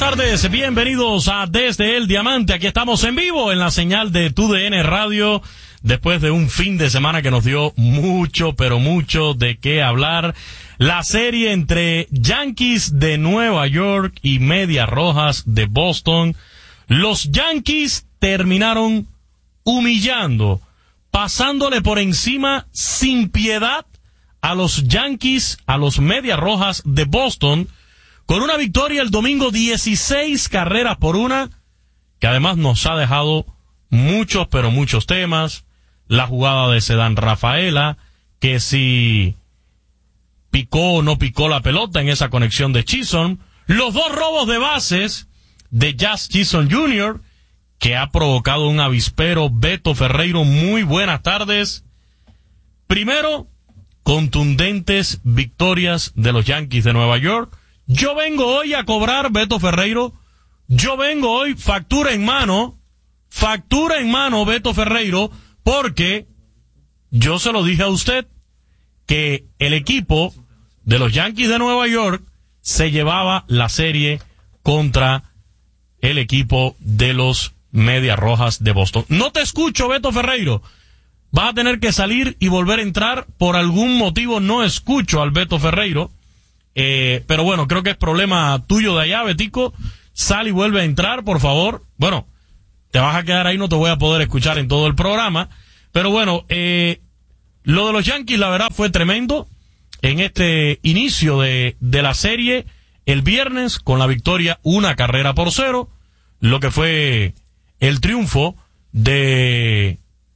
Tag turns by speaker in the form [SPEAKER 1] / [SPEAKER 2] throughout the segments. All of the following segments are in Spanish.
[SPEAKER 1] tardes, bienvenidos a Desde el Diamante. Aquí estamos en vivo en la señal de TUDN Radio, después de un fin de semana que nos dio mucho, pero mucho de qué hablar. La serie entre Yankees de Nueva York y Medias Rojas de Boston. Los Yankees terminaron humillando, pasándole por encima sin piedad a los Yankees, a los Medias Rojas de Boston, con una victoria el domingo, 16 carreras por una, que además nos ha dejado muchos, pero muchos temas. La jugada de Cedán Rafaela, que si picó o no picó la pelota en esa conexión de Chisholm. Los dos robos de bases de Jazz Chisholm Jr., que ha provocado un avispero. Beto Ferreiro, muy buenas tardes. Primero, contundentes victorias de los Yankees de Nueva York. Yo vengo hoy a cobrar, Beto Ferreiro. Yo vengo hoy factura en mano, Beto Ferreiro, porque yo se lo dije a usted que el equipo de los Yankees de Nueva York se llevaba la serie contra el equipo de los Medias Rojas de Boston. No te escucho, Beto Ferreiro. Vas a tener que salir y volver a entrar. Por algún motivo no escucho al Beto Ferreiro. Pero bueno, creo que es problema tuyo de allá, Betico. Sal y vuelve a entrar, por favor. Bueno, te vas a quedar ahí, no te voy a poder escuchar en todo el programa. Pero bueno, lo de los Yankees, la verdad, fue tremendo en este inicio de la serie el viernes, con la victoria 1-0, lo que fue el triunfo de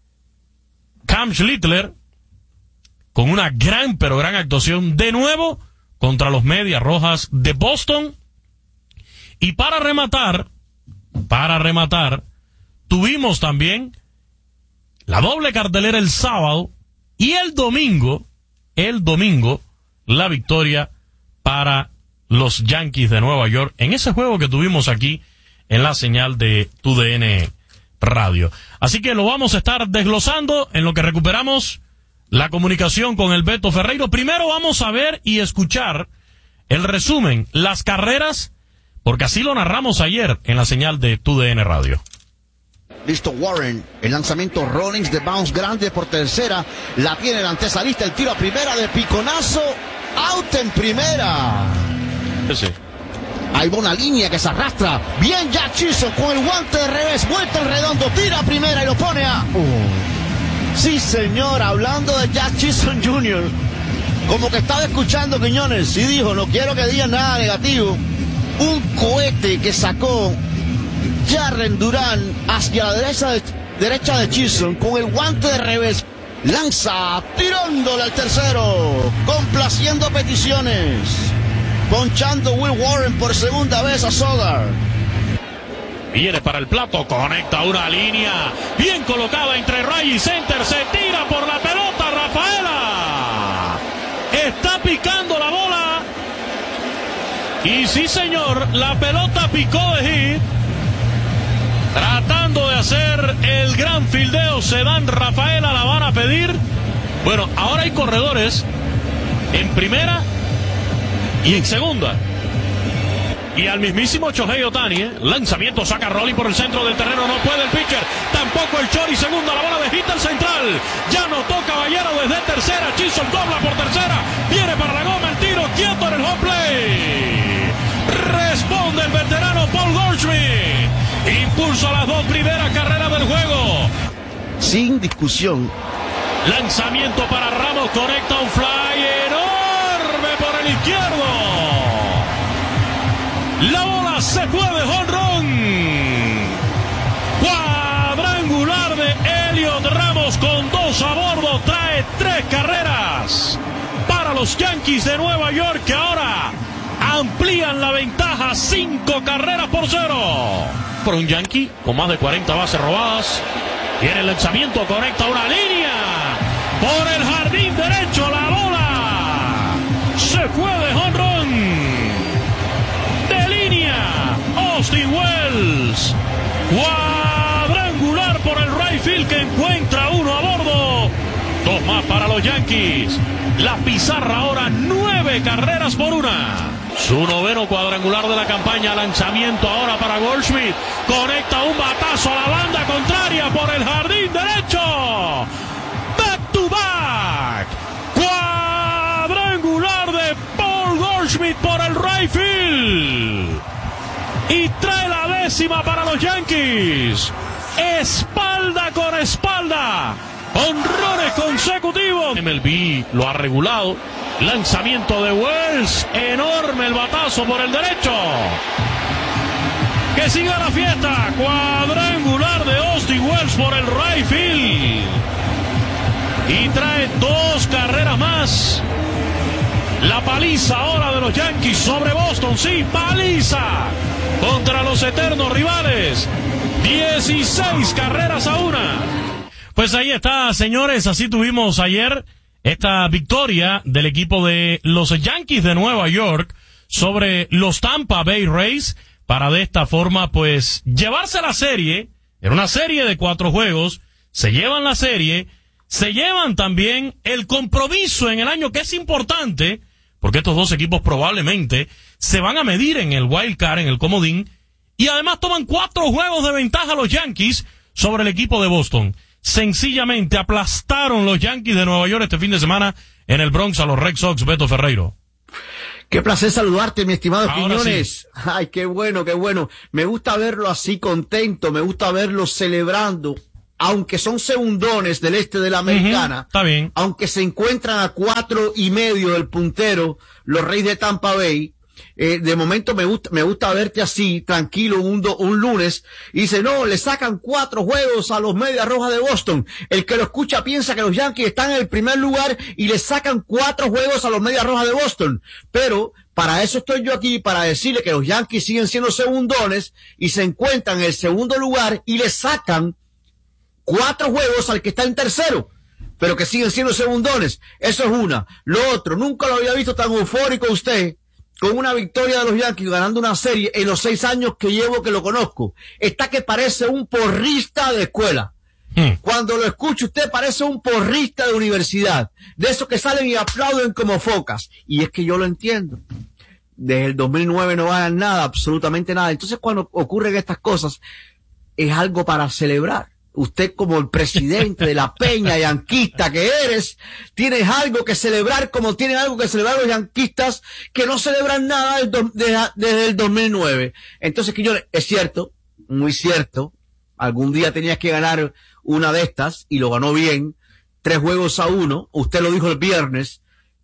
[SPEAKER 1] Cam Schlittler, con una gran, pero gran actuación de nuevo contra los Medias Rojas de Boston. Y para rematar, tuvimos también la doble cartelera el sábado y el domingo, la victoria para los Yankees de Nueva York en ese juego que tuvimos aquí en la señal de TUDN Radio. Así que lo vamos a estar desglosando en lo que recuperamos la comunicación con el Beto Ferreiro. Primero vamos a ver y escuchar el resumen, las carreras, porque así lo narramos ayer en la señal de TUDN Radio.
[SPEAKER 2] Listo Warren, el lanzamiento Rollins de bounce grande por tercera, la tiene el antesalista, el tiro a primera de piconazo, out en primera.
[SPEAKER 1] Sí.
[SPEAKER 2] Ahí va una línea que se arrastra, bien Jack Chisholm con el guante de revés, vuelta en redondo, tira a primera y lo pone a... Sí señor, hablando de Jack Chisholm Jr., como que estaba escuchando Quiñones y dijo, no quiero que digan nada negativo, un cohete que sacó Jarren Duran hacia la derecha de Chisholm con el guante de revés, lanza tirándole al tercero, complaciendo peticiones, ponchando Will Warren por segunda vez a Sogar.
[SPEAKER 1] Viene para el plato, conecta una línea bien colocada entre right y center, se tira por la pelota Rafaela, está picando la bola y sí señor, la pelota picó de hit, tratando de hacer el gran fildeo. Cedán Rafaela, la van a pedir. Bueno, ahora hay corredores en primera y en segunda. Y al mismísimo Shohei Ohtani, lanzamiento, saca Rolling por el centro del terreno, no puede el pitcher, tampoco el Chori, segunda, la bola de hit al central, ya notó Caballero desde tercera, Chisholm dobla por tercera, viene para la goma, el tiro, quieto en el home play, responde el veterano Paul Goldschmidt, impulso a las dos primeras carreras del juego.
[SPEAKER 2] Sin discusión.
[SPEAKER 1] Lanzamiento para Ramos, conecta un fly enorme por el izquierdo. La bola se fue de jonrón. Cuadrangular de Elliot Ramos con 2 a bordo. Trae 3 carreras para los Yankees de Nueva York, que ahora amplían la ventaja 5-0. Por un Yankee con más de 40 bases robadas. Tiene el lanzamiento, conecta una línea. Por el jardín derecho la bola se fue de jonrón. Austin Wells, cuadrangular por el right field, que encuentra uno a bordo. 2 más para los Yankees. La pizarra ahora 9 carreras por una. Su 9º cuadrangular de la campaña. Lanzamiento ahora para Goldschmidt. Conecta un batazo a la banda contraria por el jardín derecho. Back to back. Cuadrangular de Paul Goldschmidt por el right field. Y trae la 10ª para los Yankees. Espalda con espalda. Honrones consecutivos. MLB lo ha regulado. Lanzamiento de Wells. Enorme el batazo por el derecho. Que siga la fiesta. Cuadrangular de Austin Wells por el right field. Y trae 2 carreras más. La paliza ahora de los Yankees sobre Boston. Sí, paliza. Contra los eternos rivales. 16 carreras a 1. Pues ahí está, señores. Así tuvimos ayer esta victoria del equipo de los Yankees de Nueva York sobre los Tampa Bay Rays, para de esta forma pues llevarse la serie. Era una serie de 4 juegos, se llevan la serie, se llevan también el compromiso en el año, que es importante, porque estos dos equipos probablemente se van a medir en el wild card, en el comodín, y además toman 4 juegos de ventaja los Yankees sobre el equipo de Boston. Sencillamente aplastaron los Yankees de Nueva York este fin de semana en el Bronx a los Red Sox. Beto Ferreiro.
[SPEAKER 2] Qué placer saludarte, mi estimado
[SPEAKER 1] Ahora
[SPEAKER 2] Quiñones.
[SPEAKER 1] Sí.
[SPEAKER 2] Ay, qué bueno, qué bueno. Me gusta verlo así contento, me gusta verlo celebrando, aunque son segundones del este de la Americana.
[SPEAKER 1] Está bien.
[SPEAKER 2] Aunque se encuentran a 4.5 del puntero, los Reyes de Tampa Bay. De momento me gusta verte así, tranquilo, un lunes, y dice, no, le sacan 4 juegos a los Medias Rojas de Boston. El que lo escucha piensa que los Yankees están en el primer lugar y le sacan 4 juegos a los Medias Rojas de Boston. Pero para eso estoy yo aquí, para decirle que los Yankees siguen siendo segundones y se encuentran en el segundo lugar y le sacan 4 juegos al que está en tercero, pero que siguen siendo segundones. Eso es una. Lo otro, nunca lo había visto tan eufórico usted con una victoria de los Yankees ganando una serie en los 6 años que llevo que lo conozco. Está que parece un porrista de escuela. Cuando lo escucha usted parece un porrista de universidad, de esos que salen y aplauden como focas. Y es que yo lo entiendo. Desde el 2009 no ganan nada, absolutamente nada. Entonces cuando ocurren estas cosas, es algo para celebrar. Usted, como el presidente de la peña yanquista que eres, tienes algo que celebrar, como tienen algo que celebrar los yanquistas que no celebran nada desde el 2009. Entonces, Quiñones, es cierto, muy cierto, algún día tenías que ganar una de estas, y lo ganó bien, 3-1. Usted lo dijo el viernes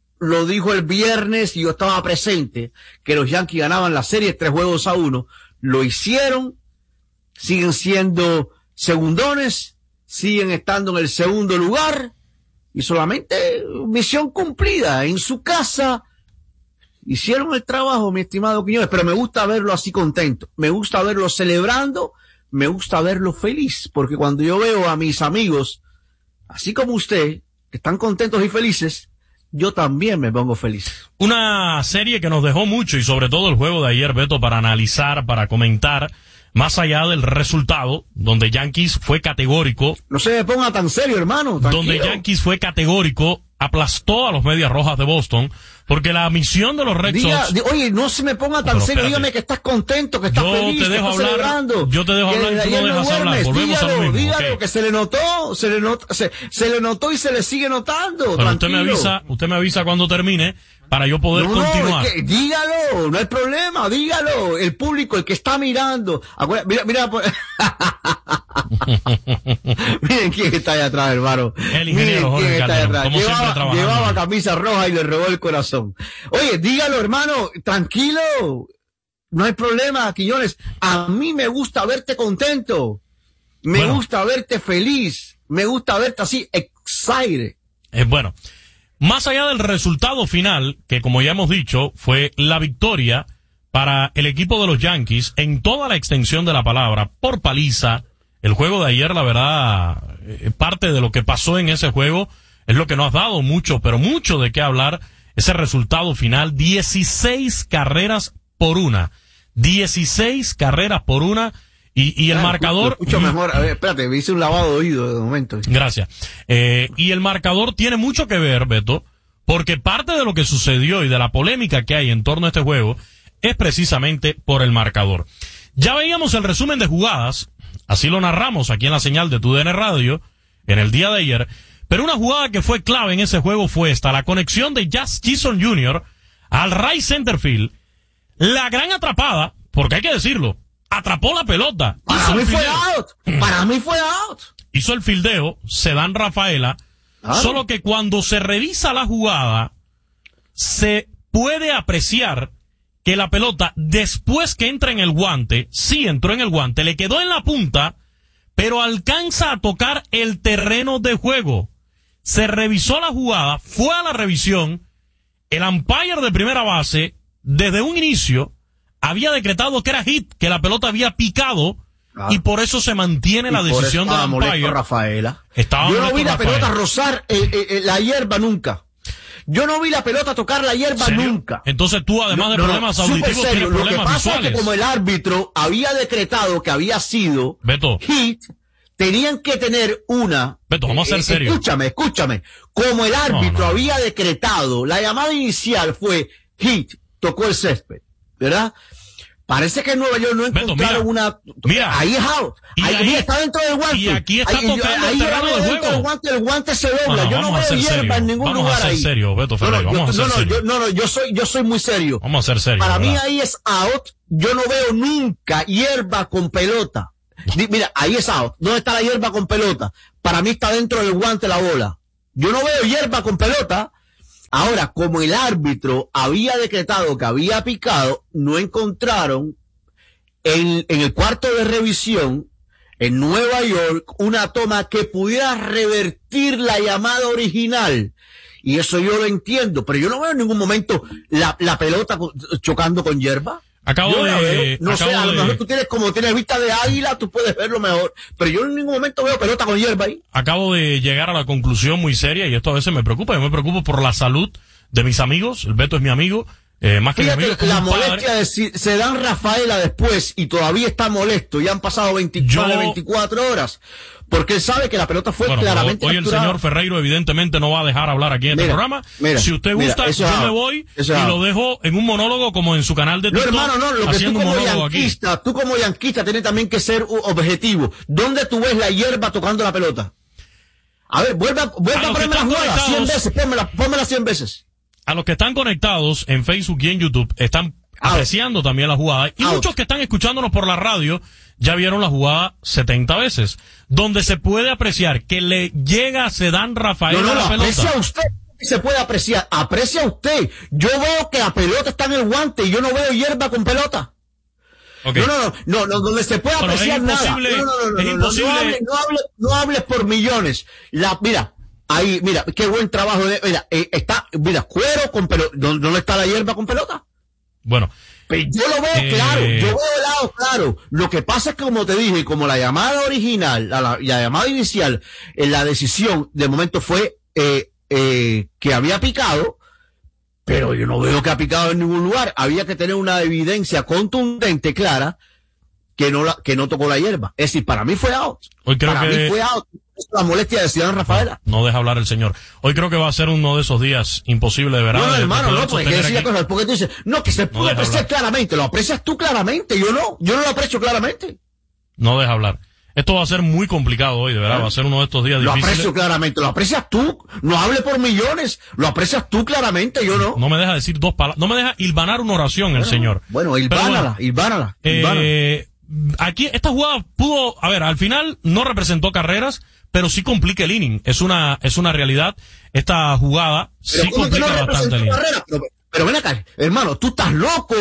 [SPEAKER 2] y yo estaba presente, que los Yankees ganaban la serie 3-1. Lo hicieron, siguen siendo segundones, siguen estando en el segundo lugar, y solamente misión cumplida. En su casa hicieron el trabajo, mi estimado Quiñones, pero me gusta verlo así contento, me gusta verlo celebrando, me gusta verlo feliz, porque cuando yo veo a mis amigos, así como usted, que están contentos y felices, yo también me pongo feliz.
[SPEAKER 1] Una serie que nos dejó mucho, y sobre todo el juego de ayer, Beto, para analizar, para comentar, más allá del resultado, donde Yankees fue categórico.
[SPEAKER 2] No se me ponga tan serio, hermano. Tranquilo.
[SPEAKER 1] Donde Yankees fue categórico, aplastó a los Medias Rojas de Boston, porque la misión de los Red Sox...
[SPEAKER 2] Oye, no se me ponga tan serio, dígame que estás contento, que estás feliz, que estás celebrando.
[SPEAKER 1] Yo te dejo hablar y tú no dejas hablar. Volvemos a lo mismo.
[SPEAKER 2] Dígalo, okay. Que se le notó y se le sigue notando.
[SPEAKER 1] Pero usted me avisa cuando termine, para yo poder continuar.
[SPEAKER 2] Es que, dígalo, no hay problema, dígalo. El público, el que está mirando. Mira. Miren quién está allá atrás, hermano.
[SPEAKER 1] El ingeniero Jorge Calderón, como siempre trabajando.
[SPEAKER 2] Llevaba camisa roja y le robó el corazón. Oye, dígalo, hermano, tranquilo. No hay problema, Quiñones. A mí me gusta verte contento. Me gusta verte feliz. Me gusta verte así, excited.
[SPEAKER 1] Bueno. Más allá del resultado final, que como ya hemos dicho, fue la victoria para el equipo de los Yankees en toda la extensión de la palabra, por paliza. El juego de ayer, la verdad, parte de lo que pasó en ese juego es lo que nos ha dado mucho, pero mucho de qué hablar. Ese resultado final, 16 carreras por una. 16 carreras por una. Y el marcador...
[SPEAKER 2] Mucho mejor. A ver, espérate, me hice un lavado de oído de momento.
[SPEAKER 1] Gracias. Y el marcador tiene mucho que ver, Beto, Porque parte de lo que sucedió y de la polémica que hay en torno a este juego es precisamente por el marcador. Ya veíamos el resumen de jugadas, así lo narramos aquí en la señal de TUDN Radio en el día de ayer, pero una jugada que fue clave en ese juego fue esta, la conexión de Jazz Chisholm Jr. al right center field, la gran atrapada, porque hay que decirlo, atrapó la pelota.
[SPEAKER 2] Para mí fue out.
[SPEAKER 1] Hizo el fildeo, Cedán Rafaela, solo que cuando se revisa la jugada, se puede apreciar que la pelota, después que entra en el guante, sí entró en el guante, le quedó en la punta, pero alcanza a tocar el terreno de juego. Se revisó la jugada, fue a la revisión, el umpire de primera base, desde un inicio, había decretado que era hit, que la pelota había picado, y por eso se mantiene la decisión del umpire.
[SPEAKER 2] Rafaela.
[SPEAKER 1] Yo
[SPEAKER 2] no vi la pelota rozar la hierba nunca. Yo no vi la pelota tocar la hierba nunca.
[SPEAKER 1] Entonces tú, además de problemas auditivos, tienes problemas visuales.
[SPEAKER 2] Lo que pasa es que como el árbitro había decretado que había sido hit, tenían que tener una...
[SPEAKER 1] Beto, vamos a ser serios.
[SPEAKER 2] Escúchame. Como el árbitro había decretado, la llamada inicial fue hit, tocó el césped, ¿verdad? Parece que en Nueva York no encontraron
[SPEAKER 1] Mira,
[SPEAKER 2] ahí es out. Ahí está dentro del guante.
[SPEAKER 1] Y aquí está tocando el terreno de juego.
[SPEAKER 2] El guante se dobla. Yo no veo hierba en ningún lugar ahí.
[SPEAKER 1] Vamos a ser serios, Beto Ferrer.
[SPEAKER 2] Yo soy muy serio.
[SPEAKER 1] Vamos a ser serios.
[SPEAKER 2] Para mí ahí es out. Yo no veo nunca hierba con pelota. Mira, ahí es out. ¿Dónde está la hierba con pelota? Para mí está dentro del guante la bola. Yo no veo hierba con pelota. Ahora, como el árbitro había decretado que había picado, no encontraron en el cuarto de revisión en Nueva York una toma que pudiera revertir la llamada original. Y eso yo lo entiendo, pero yo no veo en ningún momento la pelota chocando con hierba. A lo mejor tú tienes vista de águila, tú puedes verlo mejor, pero yo en ningún momento veo pelota con hierba ahí.
[SPEAKER 1] Acabo de llegar a la conclusión muy seria, y esto a veces me preocupa. Yo me preocupo por la salud de mis amigos. El Beto es mi amigo, más que mi amigo.
[SPEAKER 2] La molestia de Cedán Rafaela después, y todavía está molesto, ya han pasado 24 horas. Porque él sabe que la pelota fue claramente
[SPEAKER 1] hoy capturada. El señor Ferreiro evidentemente no va a dejar hablar aquí en este programa. Si usted gusta, yo me voy y lo dejo en un monólogo como en su canal de TikTok.
[SPEAKER 2] No, hermano, lo que tú como yanquista tienes también que ser objetivo. ¿Dónde tú ves la hierba tocando la pelota? A ver, vuelve a ponerme la jugada 100 veces, pónmela 100 veces.
[SPEAKER 1] A los que están conectados en Facebook y en YouTube están apreciando también la jugada. Y muchos que están escuchándonos por la radio ya vieron la jugada 70 veces, donde se puede apreciar que le llega a Cedán Rafael a la pelota.
[SPEAKER 2] Aprecia usted, se puede apreciar, aprecia usted. Yo veo que la pelota está en el guante y yo no veo hierba con pelota. Okay. No, donde se puede apreciar nada. Es imposible. No hables por millones. Mira, qué buen trabajo. Mira, cuero con pelota. ¿Dónde está la hierba con pelota?
[SPEAKER 1] Bueno.
[SPEAKER 2] Yo lo veo claro, yo veo el lado claro. Lo que pasa es que, como te dije, como la llamada original, la llamada inicial, la decisión de momento fue que había picado, pero yo no veo que ha picado en ningún lugar. Había que tener una evidencia contundente, clara, que no tocó la hierba. Es decir, para mí fue out.
[SPEAKER 1] Hoy creo
[SPEAKER 2] para mí fue out. Es la molestia de Cedán Rafaela.
[SPEAKER 1] No deja hablar el señor. Hoy creo que va a ser uno de esos días imposible de verano.
[SPEAKER 2] No, hermano, no, porque decir la cosa, porque tú dices, no, que se puede apreciar claramente. Lo aprecias tú claramente, yo no lo aprecio claramente.
[SPEAKER 1] No deja hablar. Esto va a ser muy complicado hoy, de verdad. Va a ser uno de estos días difíciles.
[SPEAKER 2] Lo aprecio claramente. Lo aprecias tú. No hable por millones. Lo aprecias tú claramente, yo no.
[SPEAKER 1] No me deja decir dos palabras. No me deja hilvanar una oración el señor.
[SPEAKER 2] Bueno, hilvánala.
[SPEAKER 1] Aquí, esta jugada pudo, al final no representó carreras, pero sí complica el inning. Es una realidad. Esta jugada sí complica bastante el inning.
[SPEAKER 2] Pero ven acá, hermano, tú estás loco.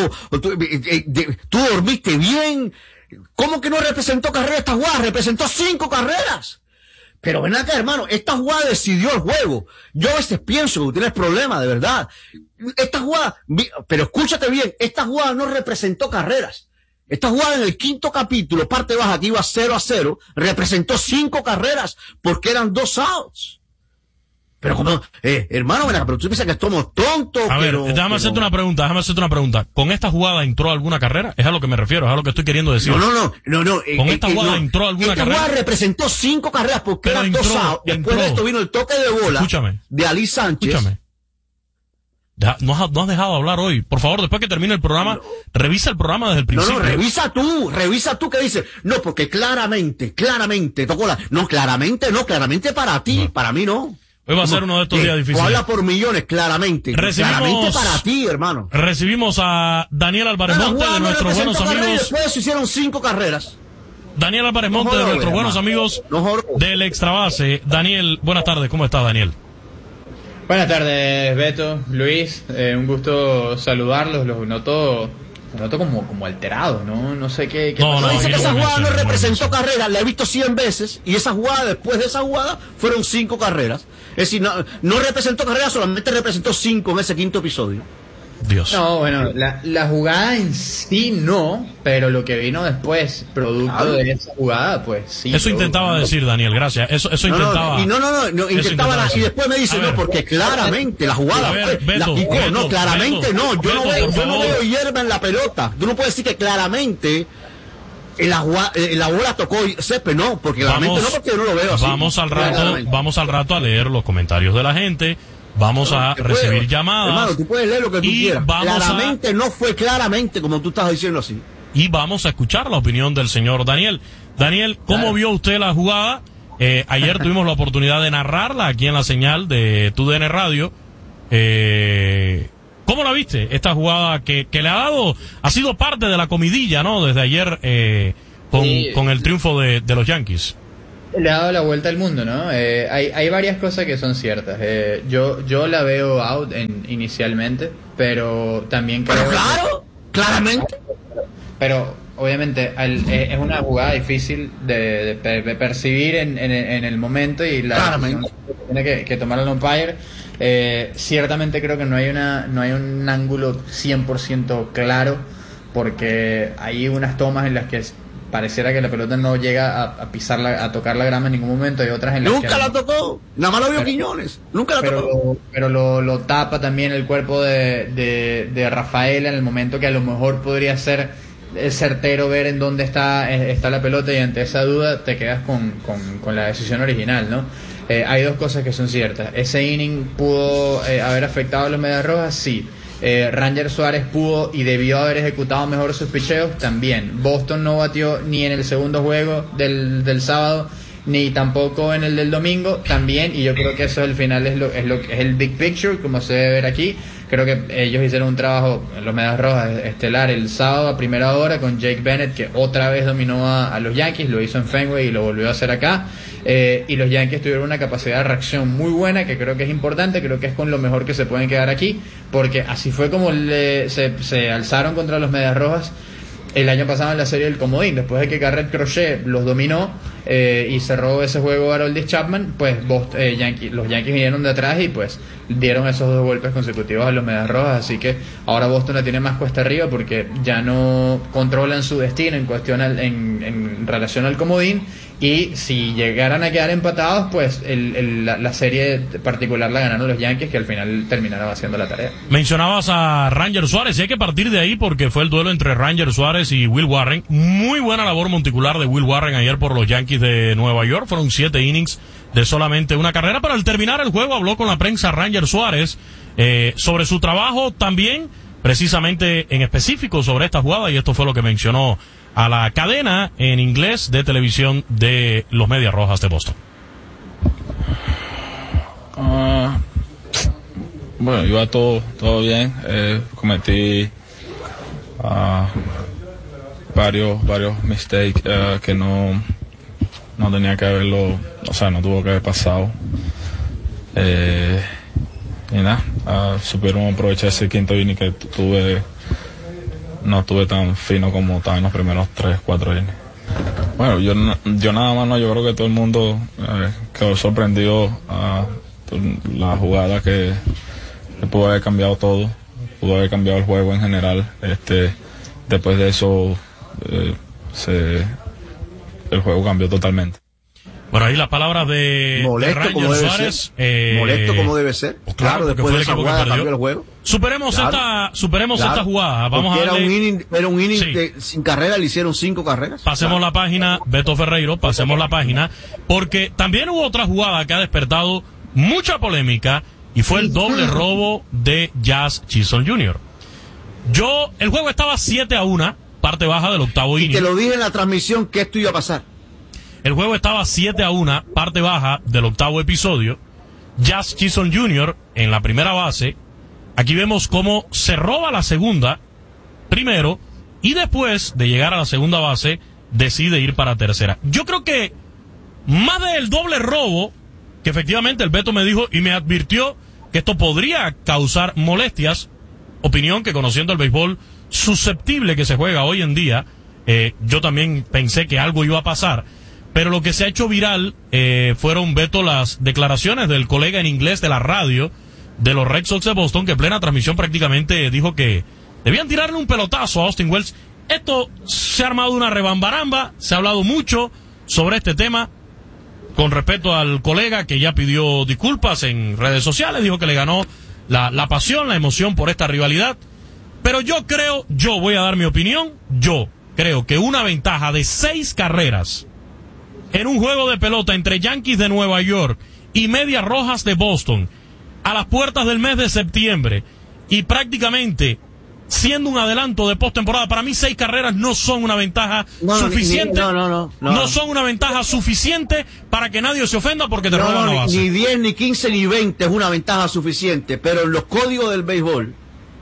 [SPEAKER 2] Tú dormiste bien. ¿Cómo que no representó carrera esta jugada? Representó 5 carreras. Pero ven acá, hermano, esta jugada decidió el juego. Yo a veces pienso que tú tienes problemas, de verdad. Esta jugada, pero escúchate bien, esta jugada no representó carreras. Esta jugada en el 5º capítulo, parte baja, que iba 0-0, representó 5 carreras, porque eran 2 outs. Pero como, hermano, pero tú piensas que estamos tontos.
[SPEAKER 1] A ver, déjame hacerte una pregunta. ¿Con esta jugada entró alguna carrera? Es a lo que me refiero, es a lo que estoy queriendo decir.
[SPEAKER 2] No.
[SPEAKER 1] ¿Con esta jugada entró alguna carrera?
[SPEAKER 2] Esta jugada representó 5 carreras, porque eran 2 outs. Después de esto vino el toque de bola de Ali Sánchez.
[SPEAKER 1] Escúchame. No has dejado hablar hoy. Por favor, después que termine el programa, revisa el programa desde el principio.
[SPEAKER 2] Revisa tú que dices. No, porque claramente, tocó claramente para ti, para mí no.
[SPEAKER 1] Hoy va a ser uno de estos días difíciles.
[SPEAKER 2] Habla por millones, claramente para ti, hermano.
[SPEAKER 1] Recibimos a Daniel Álvarez Monte, de nuestros buenos amigos.
[SPEAKER 2] Después se hicieron 5 carreras.
[SPEAKER 1] Daniel Álvarez Monte, de nuestros buenos amigos del Extrabase. Daniel, buenas tardes, ¿cómo estás, Daniel?
[SPEAKER 3] Buenas tardes, Beto, Luis, un gusto saludarlos, los noto como alterados, no sé qué
[SPEAKER 2] no, dice que esa jugada no representó carreras, la he visto 100 veces, y esa jugada, después de esa jugada, fueron 5 carreras. Es decir, no representó carreras, solamente representó 5 en ese quinto episodio.
[SPEAKER 1] Dios.
[SPEAKER 3] No, bueno, la jugada en sí no, pero lo que vino después, producto de esa jugada, pues sí.
[SPEAKER 1] Eso intentaba decir, Daniel, gracias. Eso intentaba.
[SPEAKER 2] Intentaba, y después me dice, no, porque claramente la jugada claramente no. Yo no veo hierba en la pelota. Tú no puedes decir que claramente la bola tocó césped, no, porque claramente no, porque yo no lo veo así.
[SPEAKER 1] Vamos al rato a leer los comentarios de la gente. Vamos a recibir llamadas.
[SPEAKER 2] Hermano, tú puedes leer lo que tú quieras. Claramente no fue claramente como tú estás diciendo así.
[SPEAKER 1] Y vamos a escuchar la opinión del señor Daniel. Daniel, ¿cómo vio usted la jugada? Ayer tuvimos la oportunidad de narrarla aquí en la señal de TUDN Radio. ¿Cómo la viste? Esta jugada que le ha sido parte de la comidilla, ¿no? Desde ayer con el triunfo de los Yankees.
[SPEAKER 3] Le ha dado la vuelta al mundo, ¿no? Hay varias cosas que son ciertas. Yo la veo out inicialmente, pero también creo...
[SPEAKER 2] Pero claro, claramente.
[SPEAKER 3] Pero obviamente es una jugada difícil de percibir en el momento, y la decisión tiene que tomar el umpire. Ciertamente creo que no hay un ángulo 100% claro, porque hay unas tomas en las que pareciera que la pelota no llega a tocar la grama en ningún momento. Hay otras en las
[SPEAKER 2] nunca la tocó, nada más lo vio Quiñones, nunca la tocó.
[SPEAKER 3] Pero lo tapa también el cuerpo de Rafaela en el momento que a lo mejor podría ser certero ver en dónde está la pelota, y ante esa duda te quedas con la decisión original, ¿no? Hay dos cosas que son ciertas. Ese inning pudo haber afectado a los Medias Rojas, sí. Ranger Suárez pudo y debió haber ejecutado mejor sus picheos también. Boston no batió ni en el segundo juego del sábado, ni tampoco en el del domingo también, y yo creo que eso al final es el big picture, como se debe ver aquí. Creo que ellos hicieron un trabajo en los Medias Rojas estelar el sábado a primera hora con Jake Bennett, que otra vez dominó a los Yankees, lo hizo en Fenway y lo volvió a hacer acá. Y los Yankees tuvieron una capacidad de reacción muy buena, que creo que es importante, creo que es con lo mejor que se pueden quedar aquí, porque así fue como se alzaron contra los Medias Rojas el año pasado en la serie del comodín. Después de que Garrett Crochet los dominó y cerró ese juego a Aroldis Chapman, pues los Yankees vinieron de atrás y pues dieron esos 2 golpes consecutivos a los Medias Rojas. Así que ahora Boston la tiene más cuesta arriba, porque ya no controlan su destino en relación al comodín, y si llegaran a quedar empatados, pues la serie particular la ganaron los Yankees, que al final terminaron haciendo la tarea.
[SPEAKER 1] Mencionabas a Ranger Suárez, y hay que partir de ahí porque fue el duelo entre Ranger Suárez y Will Warren. Muy buena labor monticular de Will Warren ayer por los Yankees de Nueva York. Fueron 7 innings de solamente una carrera, pero al terminar el juego habló con la prensa Ranger Suárez sobre su trabajo también, precisamente en específico sobre esta jugada, y esto fue lo que mencionó a la cadena en inglés de televisión de los Medias Rojas de Boston.
[SPEAKER 4] Bueno, iba todo bien. Cometí varios mistakes que no tenía que haberlo, o sea, no tuvo que haber pasado. Y nada, supieron aprovechar ese quinto inning que no estuve tan fino como estaba en los primeros 3-4 innings. Bueno, yo nada más, yo creo que todo el mundo quedó sorprendido por la jugada que pudo haber cambiado todo, pudo haber cambiado el juego en general. Después de eso el juego cambió totalmente.
[SPEAKER 1] Bueno, ahí las palabras de Ranger Suárez.
[SPEAKER 2] Molesto como debe ser.
[SPEAKER 1] Pues claro,
[SPEAKER 2] después de esa jugada cambió el juego.
[SPEAKER 1] Superemos esta jugada. Vamos a darle...
[SPEAKER 2] Era un inning sin carrera, le hicieron 5 carreras.
[SPEAKER 1] Pasemos la página, Beto Ferreiro, pasemos la página, porque también hubo otra jugada que ha despertado mucha polémica, y fue el doble robo de Jazz Chisholm Jr. El juego estaba 7-1, parte baja del octavo inning.
[SPEAKER 2] Y te lo dije en la transmisión que esto iba a pasar.
[SPEAKER 1] El juego estaba 7-1, parte baja del octavo episodio. Jazz Chisholm Jr. en la primera base. Aquí vemos cómo se roba la segunda primero y después de llegar a la segunda base decide ir para tercera. Yo creo que más del doble robo, que efectivamente el Beto me dijo y me advirtió que esto podría causar molestias, opinión que conociendo el béisbol susceptible que se juega hoy en día, yo también pensé que algo iba a pasar, pero lo que se ha hecho viral fueron, Beto, las declaraciones del colega en inglés de la radio de los Red Sox de Boston, que en plena transmisión prácticamente dijo que debían tirarle un pelotazo a Austin Wells. Esto se ha armado una rebambaramba, se ha hablado mucho sobre este tema, con respecto al colega que ya pidió disculpas en redes sociales, dijo que le ganó la pasión, la emoción por esta rivalidad. Pero yo voy a dar mi opinión, yo creo que una ventaja de 6 carreras en un juego de pelota entre Yankees de Nueva York y Medias Rojas de Boston, a las puertas del mes de septiembre, y prácticamente siendo un adelanto de postemporada, para mí 6 carreras no son una ventaja suficiente. No son una ventaja suficiente para que nadie se ofenda porque te roban la base.
[SPEAKER 2] Ni 10, ni 15, ni 20 es una ventaja suficiente, pero en los códigos del béisbol,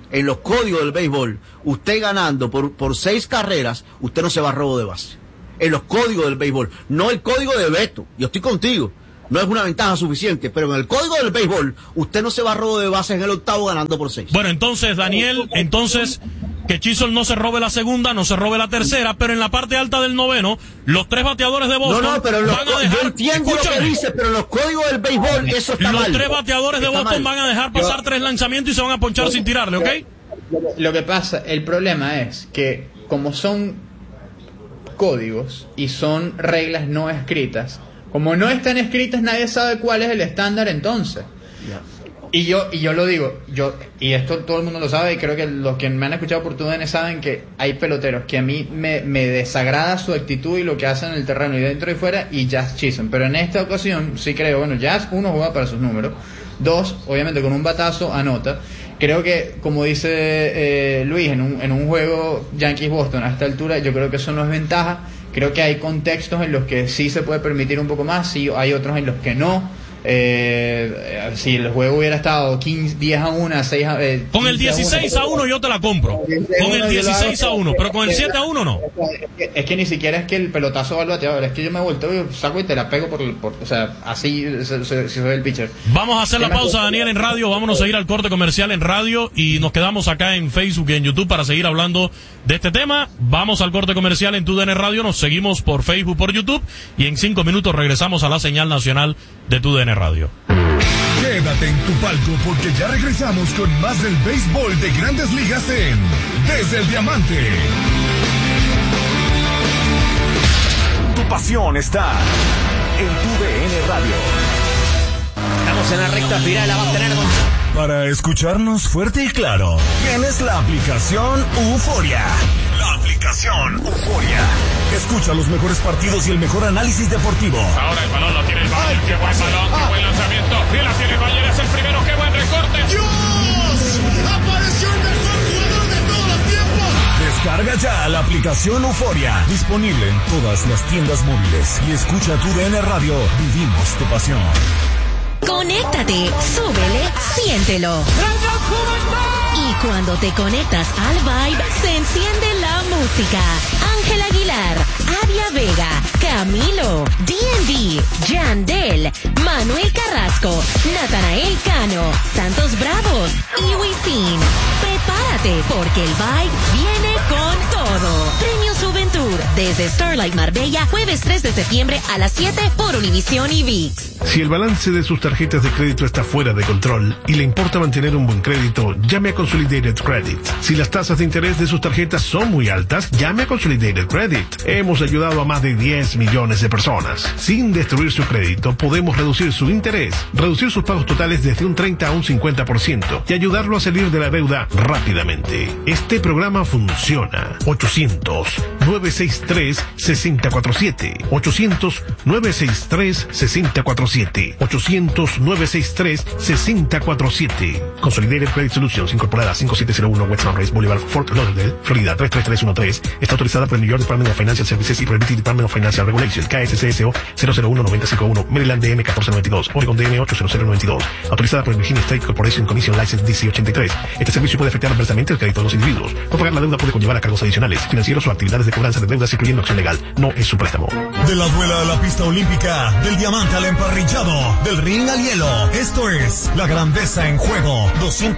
[SPEAKER 2] usted ganando por 6 carreras, usted no se va a robo de base. En los códigos del béisbol, no el código de Beto, yo estoy contigo. No es una ventaja suficiente, pero en el código del béisbol, usted no se va a robo de base en el octavo ganando por 6.
[SPEAKER 1] Bueno, entonces, Daniel, que Chisholm no se robe la segunda, no se robe la tercera, pero en la parte alta del noveno, los 3 bateadores de Boston
[SPEAKER 2] pero
[SPEAKER 1] van a dejar...
[SPEAKER 2] Yo entiendo lo que dice, pero en los códigos del béisbol eso está mal.
[SPEAKER 1] Los 3 bateadores de Boston van a dejar pasar 3 lanzamientos y se van a ponchar sin tirarle, ¿ok?
[SPEAKER 3] Lo que pasa, el problema es que como son códigos y son reglas no escritas, como no están escritas, nadie sabe cuál es el estándar entonces. Y yo lo digo, y esto todo el mundo lo sabe, y creo que los que me han escuchado por TUDN saben que hay peloteros que a mí me desagrada su actitud y lo que hacen en el terreno y dentro y fuera, y Jazz Chisholm. Pero en esta ocasión sí creo, Jazz, 1, juega para sus números, 2, obviamente con un batazo anota. Creo que, como dice Luis, en un juego Yankees-Boston a esta altura, yo creo que eso no es ventaja. Creo que hay contextos en los que sí se puede permitir un poco más, sí hay otros en los que no. Si el juego hubiera estado 10-1, 6-1...
[SPEAKER 1] Con el 16-1 yo te la compro. Con el 16-1, pero con el 7-1 no.
[SPEAKER 3] Es que ni siquiera es que el pelotazo va al bateador, es que yo me volteo y saco y te la pego o sea, así si soy el pitcher.
[SPEAKER 1] Vamos a hacer la pausa, Daniel, en radio. Vámonos a ir al corte comercial en radio y nos quedamos acá en Facebook y en YouTube para seguir hablando de este tema. Vamos al corte comercial en TUDN Radio, nos seguimos por Facebook, por YouTube, y en 5 minutos regresamos a la señal nacional de TUDN Radio.
[SPEAKER 5] Quédate en tu palco porque ya regresamos con más del béisbol de Grandes Ligas en Desde el Diamante. Tu pasión está en TUDN Radio.
[SPEAKER 6] Estamos en la recta final, la va a tener
[SPEAKER 5] Para escucharnos fuerte y claro, tienes la aplicación Euforia. La aplicación Euforia. Escucha los mejores partidos y el mejor análisis deportivo.
[SPEAKER 7] Ahora el balón lo tiene el Bayern. Qué buen balón, qué buen lanzamiento. Bien la tiene el Bayern, es el primero. Qué buen recorte.
[SPEAKER 5] ¡Dios! ¡Apareció el mejor jugador de todos los tiempos! Descarga ya la aplicación Euforia. Disponible en todas las tiendas móviles. Y escucha TUDN Radio. Vivimos tu pasión.
[SPEAKER 8] Conéctate, súbele, siéntelo. Y cuando te conectas al Vibe, se enciende la música. Ángel Aguilar, Avia Vega, Camilo, D&D, Yandel, Manuel Carrasco, Natanael Cano, Santos Bravos y Wisin. Prepárate porque el Vibe viene con todo. Premios Juventud desde Starlight Marbella, jueves 3 de septiembre a las 7 por Univisión y ViX.
[SPEAKER 9] Si el balance de sus tarjetas de crédito está fuera de control y le importa mantener un buen crédito, llame a Consolidated Credit. Si las tasas de interés de sus tarjetas son muy altas, llame a Consolidated Credit. Hemos ayudado a más de 10 millones de personas. Sin destruir su crédito, podemos reducir su interés, reducir sus pagos totales desde un 30 a un 50% y ayudarlo a salir de la deuda rápidamente. Este programa funciona. 800 800-963-6047. 800-963-6047. 800-963-6047. Consolidated Credit Solutions, incorporada 5701 West Sunrise Boulevard, Fort Lauderdale, Florida 33313. Está autorizada por el New York Department of Financial Services y por el British Department of Financial Regulation. KSCSO 001-951. Maryland DM 1492. Oregon DM 80092. Autorizada por el Virginia State Corporation Commission License DC 83. Este servicio puede afectar adversamente el crédito de los individuos. No pagar la deuda puede conllevar a cargos adicionales, financieros o actividades de cobranza de deudas, incluyendo acción legal. No es su préstamo.
[SPEAKER 5] De la duela a la pista olímpica, del diamante al emparrillado, del ring al hielo. Esto es la grandeza en juego.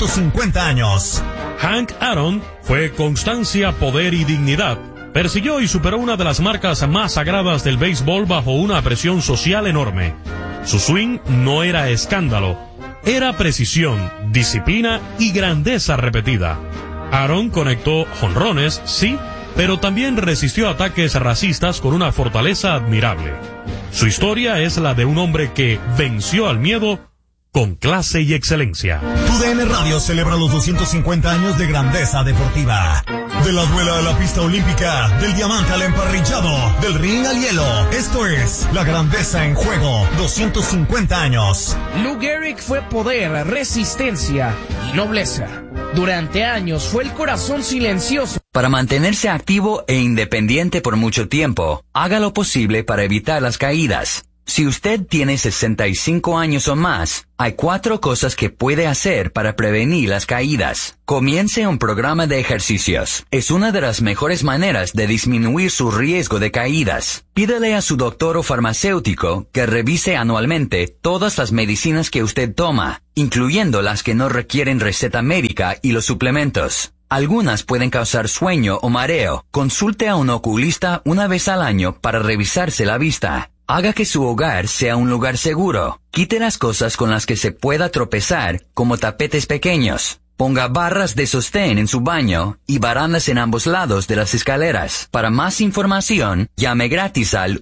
[SPEAKER 5] 250 años.
[SPEAKER 1] Hank Aaron fue constancia, poder y dignidad. Persiguió y superó una de las marcas más sagradas del béisbol bajo una presión social enorme. Su swing no era escándalo, era precisión, disciplina y grandeza repetida. Aaron conectó jonrones, sí, pero también resistió ataques racistas con una fortaleza admirable. Su historia es la de un hombre que venció al miedo con clase y excelencia.
[SPEAKER 5] TUDN Radio celebra los 250 años de grandeza deportiva. De la duela a la pista olímpica, del diamante al emparrillado, del ring al hielo. Esto es la grandeza en juego. 250 años.
[SPEAKER 10] Lou Gehrig fue poder, resistencia y nobleza. Durante años fue el corazón silencioso.
[SPEAKER 11] Para mantenerse activo e independiente por mucho tiempo, haga lo posible para evitar las caídas. Si usted tiene 65 años o más, hay 4 cosas que puede hacer para prevenir las caídas. Comience un programa de ejercicios. Es una de las mejores maneras de disminuir su riesgo de caídas. Pídele a su doctor o farmacéutico que revise anualmente todas las medicinas que usted toma, incluyendo las que no requieren receta médica y los suplementos. Algunas pueden causar sueño o mareo. Consulte a un oculista una vez al año para revisarse la vista. Haga que su hogar sea un lugar seguro. Quite las cosas con las que se pueda tropezar, como tapetes pequeños. Ponga barras de sostén en su baño y barandas en ambos lados de las escaleras. Para más información, llame gratis al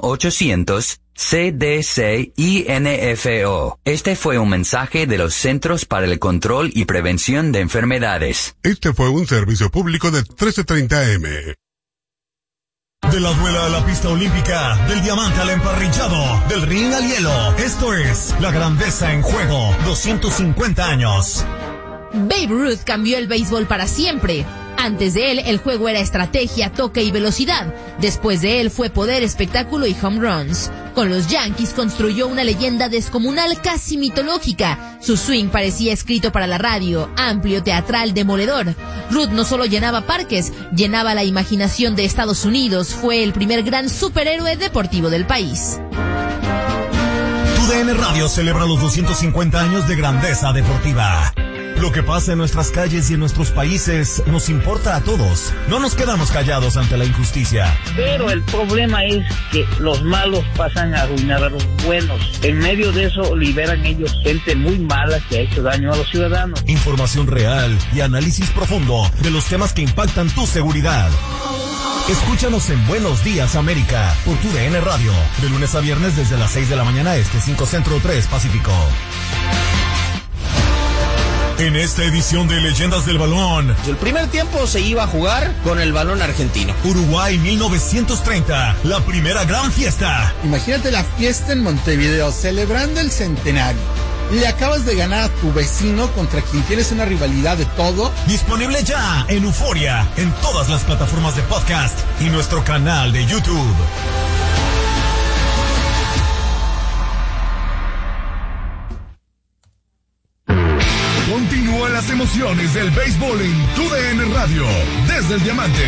[SPEAKER 11] 1-800-CDC-INFO. Este fue un mensaje de los Centros para el Control y Prevención de Enfermedades.
[SPEAKER 12] Este fue un servicio público de 1330M.
[SPEAKER 5] De la duela a la pista olímpica, del diamante al emparrillado, del ring al hielo. Esto es la grandeza en juego. 250 años.
[SPEAKER 13] Babe Ruth cambió el béisbol para siempre. Antes de él, el juego era estrategia, toque y velocidad. Después de él fue poder, espectáculo y home runs. Con los Yankees construyó una leyenda descomunal, casi mitológica. Su swing parecía escrito para la radio, amplio, teatral, demoledor. Ruth no solo llenaba parques, llenaba la imaginación de Estados Unidos. Fue el primer gran superhéroe deportivo del país.
[SPEAKER 5] TUDN Radio celebra los 250 años de grandeza deportiva. Lo que pasa en nuestras calles y en nuestros países nos importa a todos. No nos quedamos callados ante la injusticia.
[SPEAKER 14] Pero el problema es que los malos pasan a arruinar a los buenos. En medio de eso liberan ellos gente muy mala que ha hecho daño a los ciudadanos.
[SPEAKER 5] Información real y análisis profundo de los temas que impactan tu seguridad. Escúchanos en Buenos Días América por TUDN Radio, de lunes a viernes desde las 6 de la mañana este, 5 Centro, 3 Pacífico. En esta edición de Leyendas del Balón,
[SPEAKER 6] el primer tiempo se iba a jugar con el balón argentino.
[SPEAKER 5] Uruguay 1930, la primera gran fiesta.
[SPEAKER 15] Imagínate la fiesta en Montevideo, celebrando el centenario. Le acabas de ganar a tu vecino contra quien tienes una rivalidad de todo.
[SPEAKER 5] Disponible ya en Euforia, en todas las plataformas de podcast y nuestro canal de YouTube. Continúan las emociones del béisbol en TUDN Radio, desde el Diamante.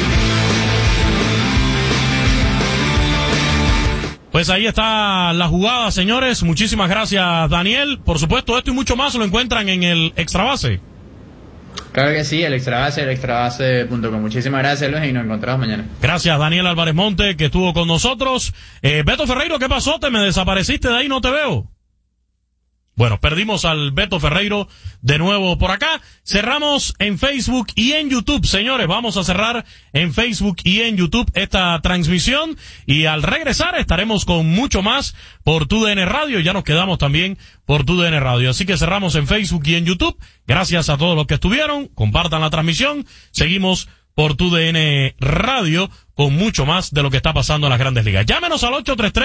[SPEAKER 1] Pues ahí está la jugada, señores. Muchísimas gracias, Daniel. Por supuesto, esto y mucho más lo encuentran en el Extra Base.
[SPEAKER 3] Claro que sí, el extrabase.com. Muchísimas gracias, Luis, y nos encontramos mañana.
[SPEAKER 1] Gracias, Daniel Álvarez Monte, que estuvo con nosotros. Beto Ferreiro, ¿qué pasó? ¿Te me desapareciste de ahí? No te veo. Bueno, perdimos al Beto Ferreiro de nuevo por acá. Cerramos en Facebook y en YouTube, señores. Vamos a cerrar en Facebook y en YouTube esta transmisión. Y al regresar estaremos con mucho más por TUDN Radio. Ya nos quedamos también por TUDN Radio. Así que cerramos en Facebook y en YouTube. Gracias a todos los que estuvieron. Compartan la transmisión. Seguimos por TUDN Radio, con mucho más de lo que está pasando en las Grandes Ligas. Llámenos al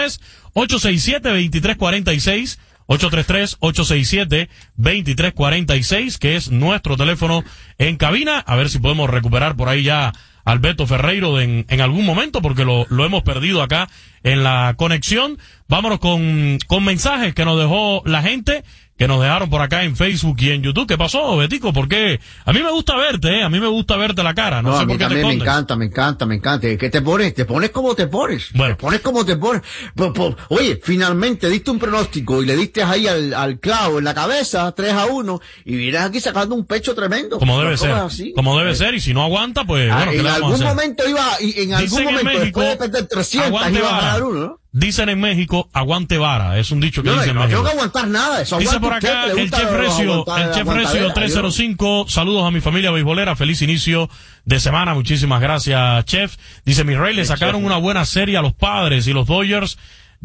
[SPEAKER 1] 833-867-2346, 833-867-2346, que es nuestro teléfono en cabina. A ver si podemos recuperar por ahí ya al Beto Ferreiro en algún momento, porque lo hemos perdido acá en la conexión. Vámonos con mensajes que nos dejó la gente, que nos dejaron por acá en Facebook y en YouTube. ¿Qué pasó, Betico? Porque a mí me gusta verte, a mí me gusta verte la cara. No sé por qué te escondes.
[SPEAKER 2] Me encanta. ¿Qué te pones? Te pones como te pones.
[SPEAKER 1] Bueno.
[SPEAKER 2] Te pones como te pones. Oye, finalmente diste un pronóstico y le diste ahí al clavo en la cabeza, 3-1, y vienes aquí sacando un pecho tremendo.
[SPEAKER 1] Como debe ser. Como debe ser, y si no aguanta, pues bueno, ¿qué le vamos a hacer?
[SPEAKER 2] En algún momento, después de perder 300, iba a ganar uno, ¿no?
[SPEAKER 1] Dicen en México, aguante vara. Es un dicho que dicen en México.
[SPEAKER 2] No tengo que aguantar nada. Eso
[SPEAKER 1] dice por acá el Chef Recio 305. Saludos a mi familia beisbolera. Feliz inicio de semana. Muchísimas gracias, Chef. Dice mi rey, le sacaron una buena serie a los Padres y los Dodgers.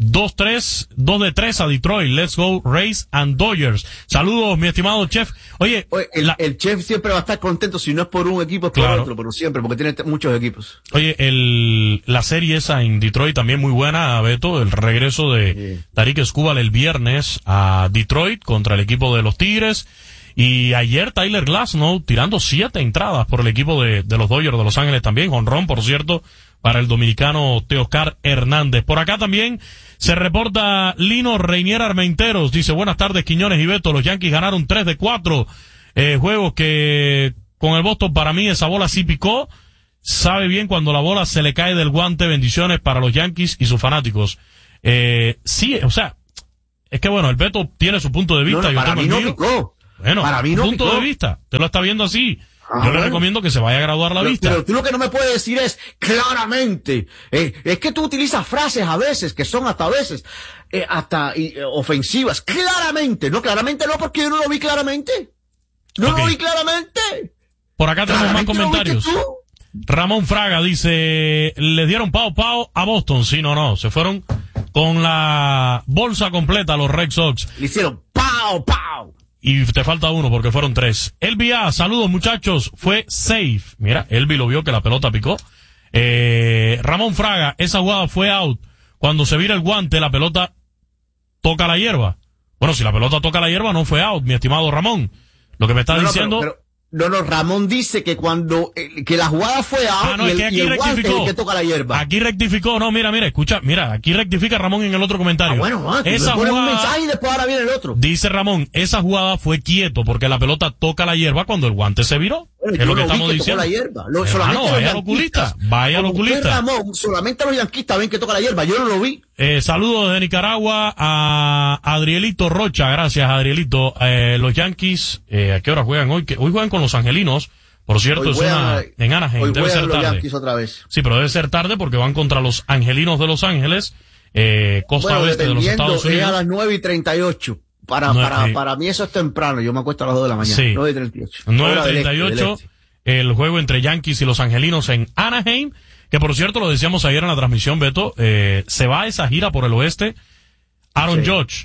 [SPEAKER 1] 2-3 a Detroit. Let's go Rays and Dodgers. Saludos, mi estimado Chef. Oye,
[SPEAKER 2] el Chef siempre va a estar contento, si no es por un equipo, es por otro, pero siempre, porque tiene muchos equipos.
[SPEAKER 1] Oye, la serie esa en Detroit también muy buena, Beto. El regreso de Tarik Skubal el viernes a Detroit contra el equipo de los Tigres. Y ayer Tyler Glasnow tirando 7 entradas por el equipo de los Dodgers de Los Ángeles también. Jonrón, por cierto, para el dominicano Teoscar Hernández. Por acá también se reporta Lino Reinier Armenteros. Dice, buenas tardes, Quiñones y Beto. Los Yankees ganaron 3 de 4 juegos que con el Boston, para mí esa bola sí picó. Sabe bien cuando la bola se le cae del guante. Bendiciones para los Yankees y sus fanáticos. Sí, o sea, es que bueno, el Beto tiene su punto de vista.
[SPEAKER 2] Para mí no picó.
[SPEAKER 1] Bueno,
[SPEAKER 2] para mí no
[SPEAKER 1] punto
[SPEAKER 2] picó.
[SPEAKER 1] de vista. Te lo está viendo así. Yo le recomiendo que se vaya a graduar la vista.
[SPEAKER 2] Pero tú lo que no me puedes decir es claramente. Es que tú utilizas frases a veces que son hasta ofensivas. Claramente. No, claramente no, porque yo no lo vi claramente. No lo vi claramente.
[SPEAKER 1] Por acá tenemos más comentarios. Ramón Fraga dice, les dieron pao a Boston. Sí, no. Se fueron con la bolsa completa los Red Sox.
[SPEAKER 2] Le hicieron pao.
[SPEAKER 1] Y te falta uno porque fueron 3. Elvi A, saludos muchachos, fue safe. Mira, Elvi lo vio que la pelota picó. Ramón Fraga, esa jugada fue out. Cuando se vira el guante, la pelota toca la hierba. Bueno, si la pelota toca la hierba, no fue out, mi estimado Ramón. Lo que me está diciendo...
[SPEAKER 2] No, Ramón dice que cuando, que la jugada fue out y el guante es el que toca la hierba.
[SPEAKER 1] Aquí rectificó, no, mira, escucha, aquí rectifica Ramón en el otro comentario.
[SPEAKER 2] Esa jugada, un mensaje y después ahora viene el otro.
[SPEAKER 1] Dice Ramón, esa jugada fue quieto porque la pelota toca la hierba cuando el guante se viró.
[SPEAKER 2] Bueno,
[SPEAKER 1] es lo que estamos diciendo. Vaya al oculista.
[SPEAKER 2] Ramón, solamente los yanquistas ven que toca la hierba, yo no lo vi.
[SPEAKER 1] Saludos desde Nicaragua a Adrielito Rocha, gracias Adrielito. Los Yankees, ¿a qué hora juegan hoy? Hoy juegan con los Angelinos, por cierto, en Anaheim.
[SPEAKER 2] Hoy
[SPEAKER 1] debe ser
[SPEAKER 2] los
[SPEAKER 1] tarde.
[SPEAKER 2] Yankees otra vez.
[SPEAKER 1] Sí, pero debe ser tarde porque van contra los Angelinos de Los Ángeles, costa oeste de los Estados Unidos.
[SPEAKER 2] Es a las 9:38. Para mí eso es temprano, yo me acuesto a las 2 de la mañana.
[SPEAKER 1] Sí.
[SPEAKER 2] 9:38.
[SPEAKER 1] 9:38, el juego entre Yankees y los Angelinos en Anaheim, que por cierto, lo decíamos ayer en la transmisión, Beto, se va a esa gira por el oeste. Aaron Judge.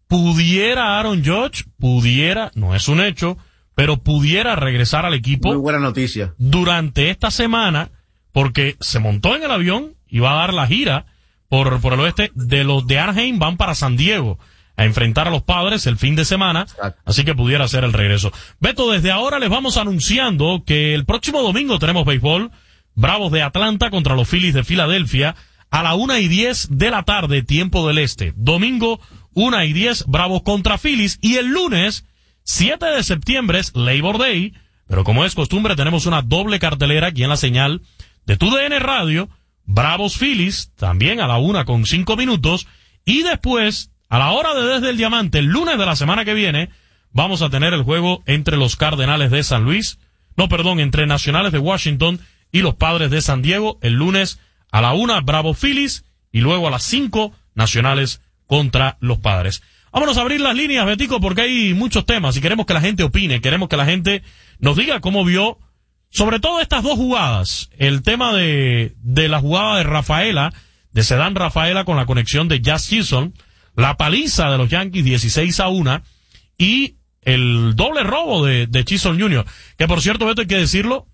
[SPEAKER 1] Pudiera, no es un hecho, pero pudiera regresar al equipo.
[SPEAKER 2] Muy buena noticia.
[SPEAKER 1] Durante esta semana, porque se montó en el avión y va a dar la gira por el oeste. De los de Anaheim van para San Diego a enfrentar a los Padres el fin de semana. Exacto. Así que pudiera ser el regreso. Beto, desde ahora les vamos anunciando que el próximo domingo tenemos béisbol. Bravos de Atlanta contra los Phillies de Filadelfia a la 1:10 de la tarde, tiempo del este. Domingo, 1:10, Bravos contra Phillies. Y el lunes, 7 de septiembre, es Labor Day. Pero como es costumbre, tenemos una doble cartelera aquí en la señal de TUDN Radio. Bravos Phillies, también a la 1:05. Y después, a la hora de Desde el Diamante, el lunes de la semana que viene, vamos a tener el juego entre los Cardenales de San Luis. Entre Nacionales de Washington y los Padres de San Diego. El lunes a la 1, Bravos Phillies. Y luego a las 5, Nacionales contra los Padres. Vámonos a abrir las líneas, Betico, porque hay muchos temas y queremos que la gente opine, queremos que la gente nos diga cómo vio, sobre todo estas dos jugadas. El tema de la jugada de Rafaela, de Cedán Rafaela con la conexión de Jazz Chisholm, la paliza de los Yankees 16-1 y el doble robo de Chisholm Jr., que por cierto, Beto, hay que decirlo,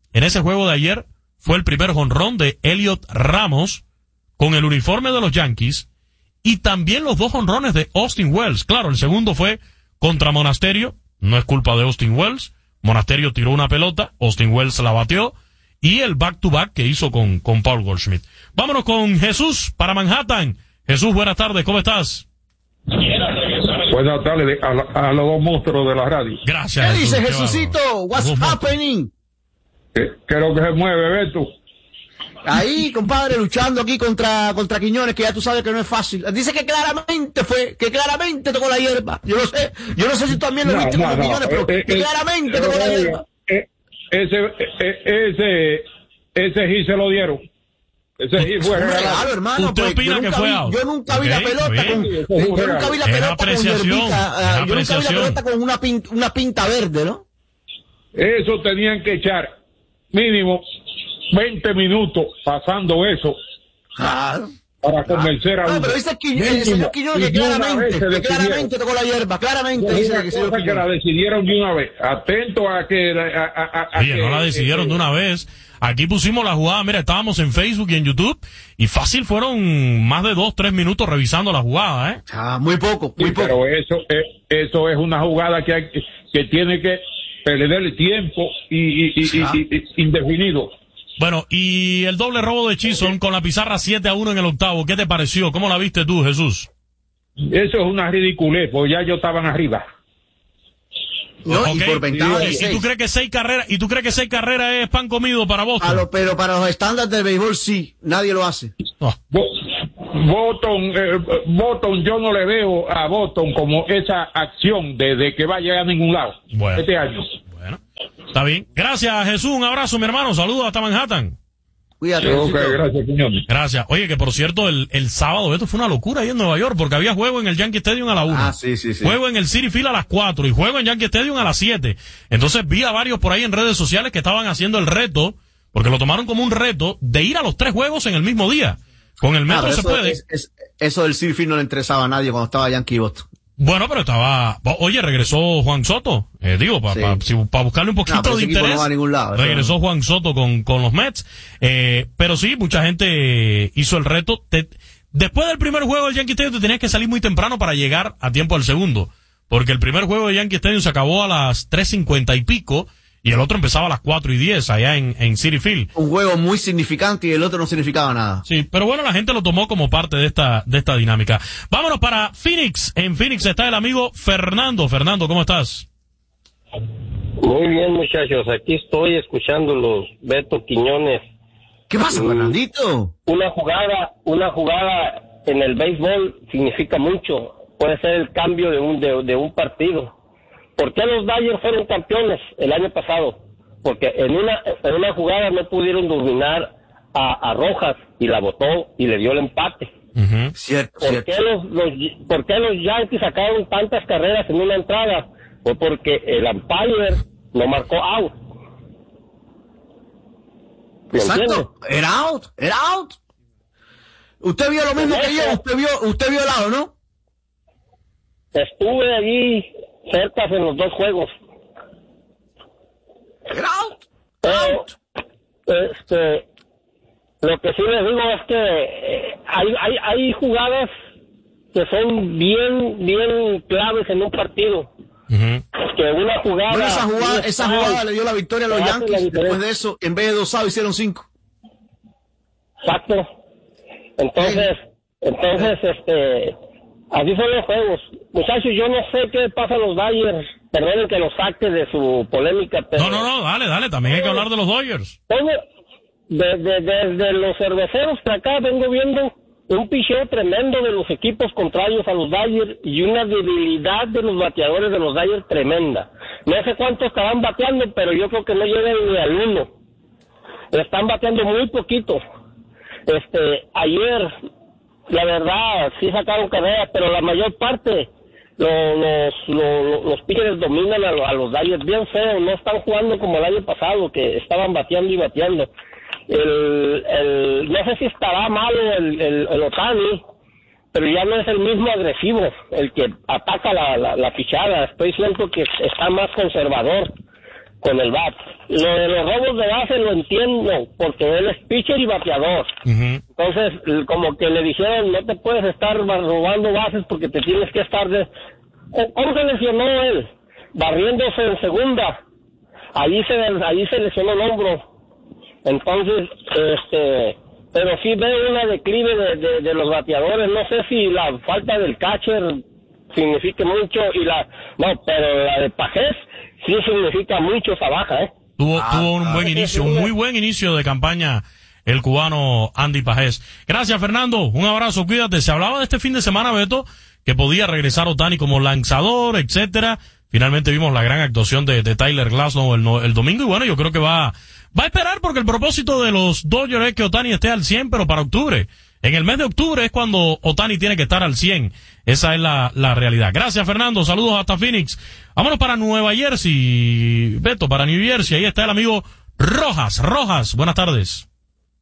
[SPEAKER 1] en ese juego de ayer fue el primer jonrón de Elliot Ramos con el uniforme de los Yankees y también los 2 jonrones de Austin Wells. Claro, el segundo fue contra Monasterio, no es culpa de Austin Wells. Monasterio tiró una pelota, Austin Wells la bateó, y el back-to-back que hizo con Paul Goldschmidt. Vámonos con Jesús para Manhattan. Jesús, buenas tardes, ¿cómo estás?
[SPEAKER 16] Buenas tardes a los dos monstruos de la radio.
[SPEAKER 1] Gracias.
[SPEAKER 2] ¿Qué
[SPEAKER 1] Jesús,
[SPEAKER 2] dice Jesucito? What's happening?
[SPEAKER 16] ¿Qué es lo que se mueve, Beto?
[SPEAKER 2] Ahí, compadre, luchando aquí contra Quiñones, que ya tú sabes que no es fácil. Dice que claramente tocó la hierba. Yo no sé si tú también lo viste con Quiñones, pero que claramente tocó la hierba.
[SPEAKER 16] Ese sí se lo dieron. Ese sí fue
[SPEAKER 2] regalado, hermano.
[SPEAKER 1] ¿Usted opina que fue out?
[SPEAKER 2] Yo nunca vi la pelota con hierbita. Yo nunca vi la pelota con una pinta verde, ¿no?
[SPEAKER 16] Eso tenían que echar mínimo 20 minutos pasando eso.
[SPEAKER 2] Claro.
[SPEAKER 16] Para convencer a uno.
[SPEAKER 2] Pero dice el señor Quiñones que claramente tocó la hierba, claramente dice que el señor Quiñones.
[SPEAKER 16] Que la decidieron de una vez. Atento a que...
[SPEAKER 1] Oye, no la decidieron de una vez. Aquí pusimos la jugada, mira, estábamos en Facebook y en YouTube, y fácil fueron más de 2-3 minutos revisando la jugada, ¿eh?
[SPEAKER 2] Muy poco.
[SPEAKER 16] Pero eso es una jugada que tiene que perder tiempo y indefinido.
[SPEAKER 1] Bueno, y el doble robo de Chisholm con la pizarra 7-1 en el octavo, ¿qué te pareció? ¿Cómo la viste tú, Jesús?
[SPEAKER 16] Eso es una ridiculez, pues ya ellos estaban arriba.
[SPEAKER 2] No,
[SPEAKER 1] okay.
[SPEAKER 2] Y por ventaja de 6.
[SPEAKER 1] ¿Y tú crees que 6 carreras es pan comido para Boston?
[SPEAKER 2] Pero para los estándares del béisbol sí, nadie lo hace.
[SPEAKER 16] Boston, yo no le veo a Boston como esa acción de que vaya a ningún lado este año.
[SPEAKER 1] Bueno, está bien. Gracias, Jesús. Un abrazo, mi hermano. Saludos hasta Manhattan.
[SPEAKER 2] Cuídate.
[SPEAKER 16] Gracias, señor.
[SPEAKER 1] Gracias. Oye, que por cierto, el sábado esto fue una locura ahí en Nueva York, porque había juego en el Yankee Stadium a la 1.
[SPEAKER 2] Sí.
[SPEAKER 1] Juego en el Citi Field a las 4 y juego en Yankee Stadium a las 7. Entonces vi a varios por ahí en redes sociales que estaban haciendo el reto, porque lo tomaron como un reto, de ir a los 3 juegos en el mismo día. Con el metro se puede.
[SPEAKER 2] Eso del Citi Field no le interesaba a nadie cuando estaba Yankee y Boston.
[SPEAKER 1] Bueno, pero oye, regresó Juan Soto, para buscarle un poquito de interés,
[SPEAKER 2] no va a ningún lado,
[SPEAKER 1] regresó Juan Soto con los Mets, pero sí, mucha gente hizo el reto. Después del primer juego del Yankee Stadium te tenías que salir muy temprano para llegar a tiempo al segundo, porque el primer juego de Yankee Stadium se acabó a las 3:50 y pico, y el otro empezaba a las 4:10 allá en Citi Field.
[SPEAKER 2] Un juego muy significante y el otro no significaba nada.
[SPEAKER 1] Sí, pero bueno, la gente lo tomó como parte de esta dinámica. Vámonos para Phoenix. En Phoenix está el amigo Fernando. Fernando, ¿cómo estás?
[SPEAKER 17] Muy bien, muchachos. Aquí estoy escuchándolos. Beto Quiñones.
[SPEAKER 2] ¿Qué pasa, Fernandito?
[SPEAKER 17] Una jugada en el béisbol significa mucho. Puede ser el cambio de un partido. ¿Por qué los Dodgers fueron campeones el año pasado? Porque en una jugada no pudieron dominar a Rojas y la botó y le dio el empate.
[SPEAKER 2] Uh-huh. Cierto.
[SPEAKER 17] ¿Por qué los Yankees sacaron tantas carreras en una entrada? Fue porque el umpire no marcó out.
[SPEAKER 2] Exacto. Era out. Usted vio lo mismo que yo. Usted vio el out, ¿no?
[SPEAKER 17] Estuve allí cerca en los 2 juegos.
[SPEAKER 2] Out.
[SPEAKER 17] Lo que sí les digo es que hay jugadas que son bien claves en un partido.
[SPEAKER 1] Uh-huh.
[SPEAKER 17] Que una jugada...
[SPEAKER 2] Bueno, esa jugada le dio la victoria a los Yankees. Después de eso, en vez de 2 outs, hicieron 5.
[SPEAKER 17] Exacto. Entonces, así son los juegos. Muchachos, yo no sé qué pasa a los Dodgers. Perdonen que los saque de su polémica. Pero...
[SPEAKER 1] No, dale. También hay que hablar de los Dodgers.
[SPEAKER 17] Desde los cerveceros que acá vengo viendo un picheo tremendo de los equipos contrarios a los Dodgers y una debilidad de los bateadores de los Dodgers tremenda. No sé cuántos estarán bateando, pero yo creo que no llegan ni al 1. Están bateando muy poquito. Ayer, la verdad, sí sacaron carreras, pero la mayor parte los pitchers dominan a los Dodgers bien feo. No están jugando como el año pasado, que estaban bateando y bateando. No sé si estará malo el Otani, pero ya no es el mismo agresivo, el que ataca la pichada. Estoy siento que está más conservador. con el bat. Lo de los robos de base lo entiendo, porque él es pitcher y bateador. Entonces, como que le dijeron, no te puedes estar robando bases porque te tienes que estar ¿Cómo se lesionó él? Barriéndose en segunda. Ahí se lesionó el hombro. Entonces, pero sí veo una declive de los bateadores. No sé si la falta del catcher significa mucho pero la de Pajés sí significa mucho esa baja,
[SPEAKER 1] Tuvo un buen inicio, un muy buen inicio de campaña el cubano Andy Pajés. Gracias, Fernando. Un abrazo, cuídate. Se hablaba de este fin de semana, Beto, que podía regresar Ohtani como lanzador, etcétera. Finalmente vimos la gran actuación de Tyler Glasnow el domingo y bueno, yo creo que va a esperar porque el propósito de los Dodgers es que Ohtani esté al 100, pero para octubre. En el mes de octubre es cuando Ohtani tiene que estar al 100. Esa es la realidad. Gracias, Fernando. Saludos hasta Phoenix. Vámonos para Nueva Jersey, Beto, para New Jersey. Ahí está el amigo Rojas. Rojas, buenas tardes.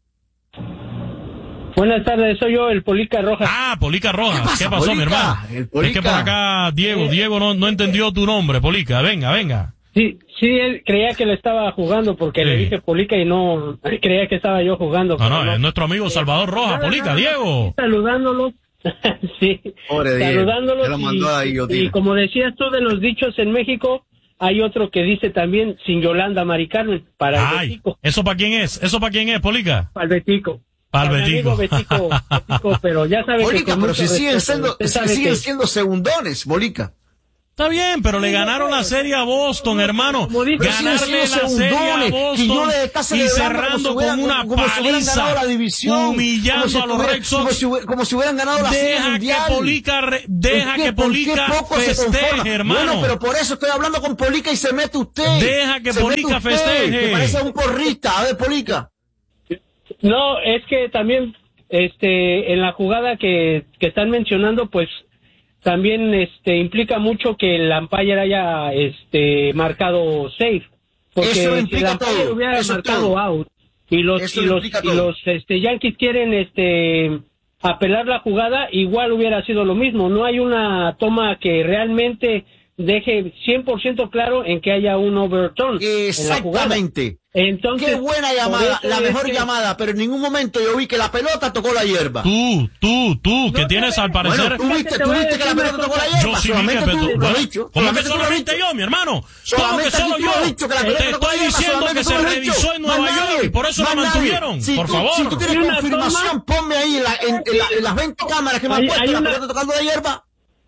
[SPEAKER 18] Buenas tardes, soy yo, el Polica Rojas.
[SPEAKER 1] Polica Rojas. ¿Qué pasó, mi hermano? Es que por acá, Diego no entendió tu nombre, Polica. Venga.
[SPEAKER 18] Sí, él creía que le estaba jugando porque le dije Polica y no creía que estaba yo jugando.
[SPEAKER 1] No, es nuestro amigo Salvador Rojas, Polica, Diego.
[SPEAKER 18] Saludándolo. Sí, saludándolo. Y como decías tú de los dichos en México, hay otro que dice también sin Yolanda, Mari Carmen, para el Betico.
[SPEAKER 1] ¿Eso para quién es, Polica?
[SPEAKER 18] Para el Betico.
[SPEAKER 1] Para el Betico.
[SPEAKER 18] Betico, pero ya sabes
[SPEAKER 2] Polica,
[SPEAKER 18] que
[SPEAKER 2] pero si siguen siendo segundones, Polica.
[SPEAKER 1] Está bien, pero le ganaron la serie a Boston, hermano. Ganarle la serie a Boston y cerrando con una paliza, humillando a los Red Sox.
[SPEAKER 2] Como si hubieran ganado la serie mundial.
[SPEAKER 1] Deja que Polica festeje, hermano.
[SPEAKER 2] Bueno, pero por eso estoy hablando con Polica y se mete usted.
[SPEAKER 1] Deja que Polica festeje.
[SPEAKER 2] Que parece un porrista. A ver, Polica.
[SPEAKER 18] No, es que también, en la jugada que están mencionando, pues, también implica mucho que el umpire haya marcado safe, porque si el umpire hubiera marcado out y los Yankees quieren apelar la jugada, igual hubiera sido lo mismo. No hay una toma que realmente deje 100% claro en que haya un overturn.
[SPEAKER 2] Exactamente.
[SPEAKER 18] Entonces,
[SPEAKER 2] qué buena llamada, la mejor llamada, pero en ningún momento yo vi que la pelota tocó la hierba.
[SPEAKER 1] Tú, que tienes al parecer...
[SPEAKER 2] Bueno, tú viste que la pelota tocó la hierba.
[SPEAKER 1] Yo sí vi que ¿Cómo que solamente yo, mi hermano? ¿Cómo que solo yo? Te estoy diciendo que se revisó en Nueva York y por eso la mantuvieron. Por favor.
[SPEAKER 2] Si tú tienes confirmación, ponme ahí en las 20 cámaras que me han puesto la pelota tocando la hierba.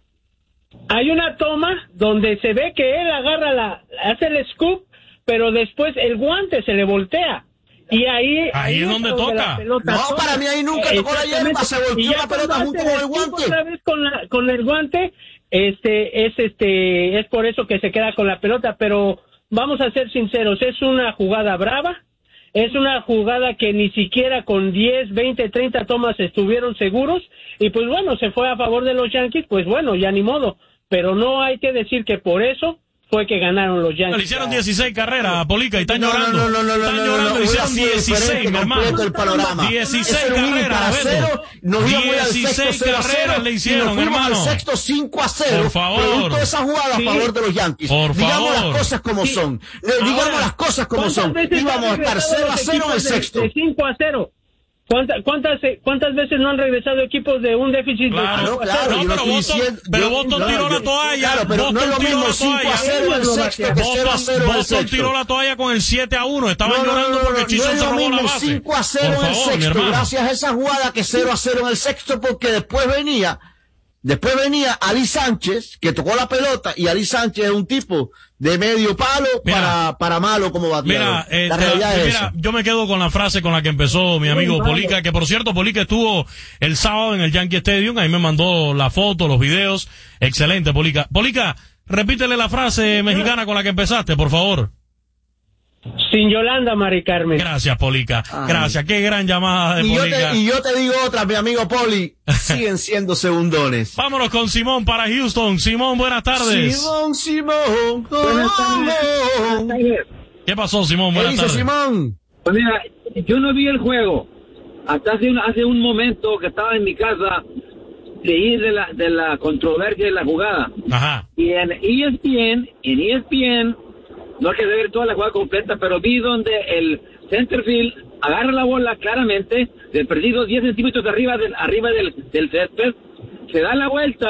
[SPEAKER 18] Hay una toma donde se ve que él hace el scoop, pero después el guante se le voltea. Y ahí
[SPEAKER 1] es donde toca.
[SPEAKER 2] No, para mí ahí nunca tocó la hierba, se volteó la pelota junto con el guante.
[SPEAKER 18] Otra vez con el guante, es por eso que se queda con la pelota, pero vamos a ser sinceros, es una jugada brava. Es una jugada que ni siquiera con 10, 20, 30 tomas estuvieron seguros y pues bueno, se fue a favor de los Yankees, pues bueno, ya ni modo. Pero no hay que decir que por eso fue que ganaron los Yankees.
[SPEAKER 1] Le hicieron 16 carreras, Polica, y están llorando. Están llorando, hicieron 16, mi hermano. 16 carreras, Beto. 16 carreras le hicieron, hermano.
[SPEAKER 2] Al sexto 5-0.
[SPEAKER 1] Por favor.
[SPEAKER 2] Producto de esa jugada a favor de los Yankees.
[SPEAKER 1] Por
[SPEAKER 2] digamos
[SPEAKER 1] favor.
[SPEAKER 2] las cosas como son. Digamos las cosas como son. Íbamos a estar 0-0 en el sexto.
[SPEAKER 18] De 5-0. ¿Cuántas veces no han regresado equipos de un déficit?
[SPEAKER 1] Claro, pero Boston tiró la toalla.
[SPEAKER 2] Claro, pero no es lo mismo 5-0 el sexto que 0-0 el sexto.
[SPEAKER 1] Boston tiró la toalla con el 7-1. Estaban llorando porque Chisholm se robó la base.
[SPEAKER 2] 5-0 en el sexto, gracias a esa jugada que 0-0 en el sexto, porque después venía Ali Sánchez, que tocó la pelota, y Ali Sánchez es un tipo de medio palo para malo como bateador.
[SPEAKER 1] Mira, yo me quedo con la frase con la que empezó mi amigo Polica, que por cierto, Polica estuvo el sábado en el Yankee Stadium, ahí me mandó la foto, los videos. Excelente, Polica. Polica, repítele la frase mexicana con la que empezaste, por favor.
[SPEAKER 18] Sin Yolanda, Mari Carmen.
[SPEAKER 1] Gracias, Polica. Gracias. Qué gran llamada de Polica.
[SPEAKER 2] Y yo te digo otra, mi amigo Poli. Siguen siendo segundones.
[SPEAKER 1] Vámonos con Simón para Houston. Simón, buenas tardes.
[SPEAKER 2] Simón.
[SPEAKER 18] Buenas tardes.
[SPEAKER 1] ¿Qué pasó, Simón? Buenas tardes.
[SPEAKER 2] Simón?
[SPEAKER 19] Pues mira, yo no vi el juego. Hasta hace un momento que estaba en mi casa, leí de la controversia de la jugada.
[SPEAKER 1] Ajá.
[SPEAKER 19] Y en ESPN no hay que ver toda la jugada completa, pero vi donde el centerfield agarra la bola claramente, del perdido 10 centímetros arriba del césped, se da la vuelta,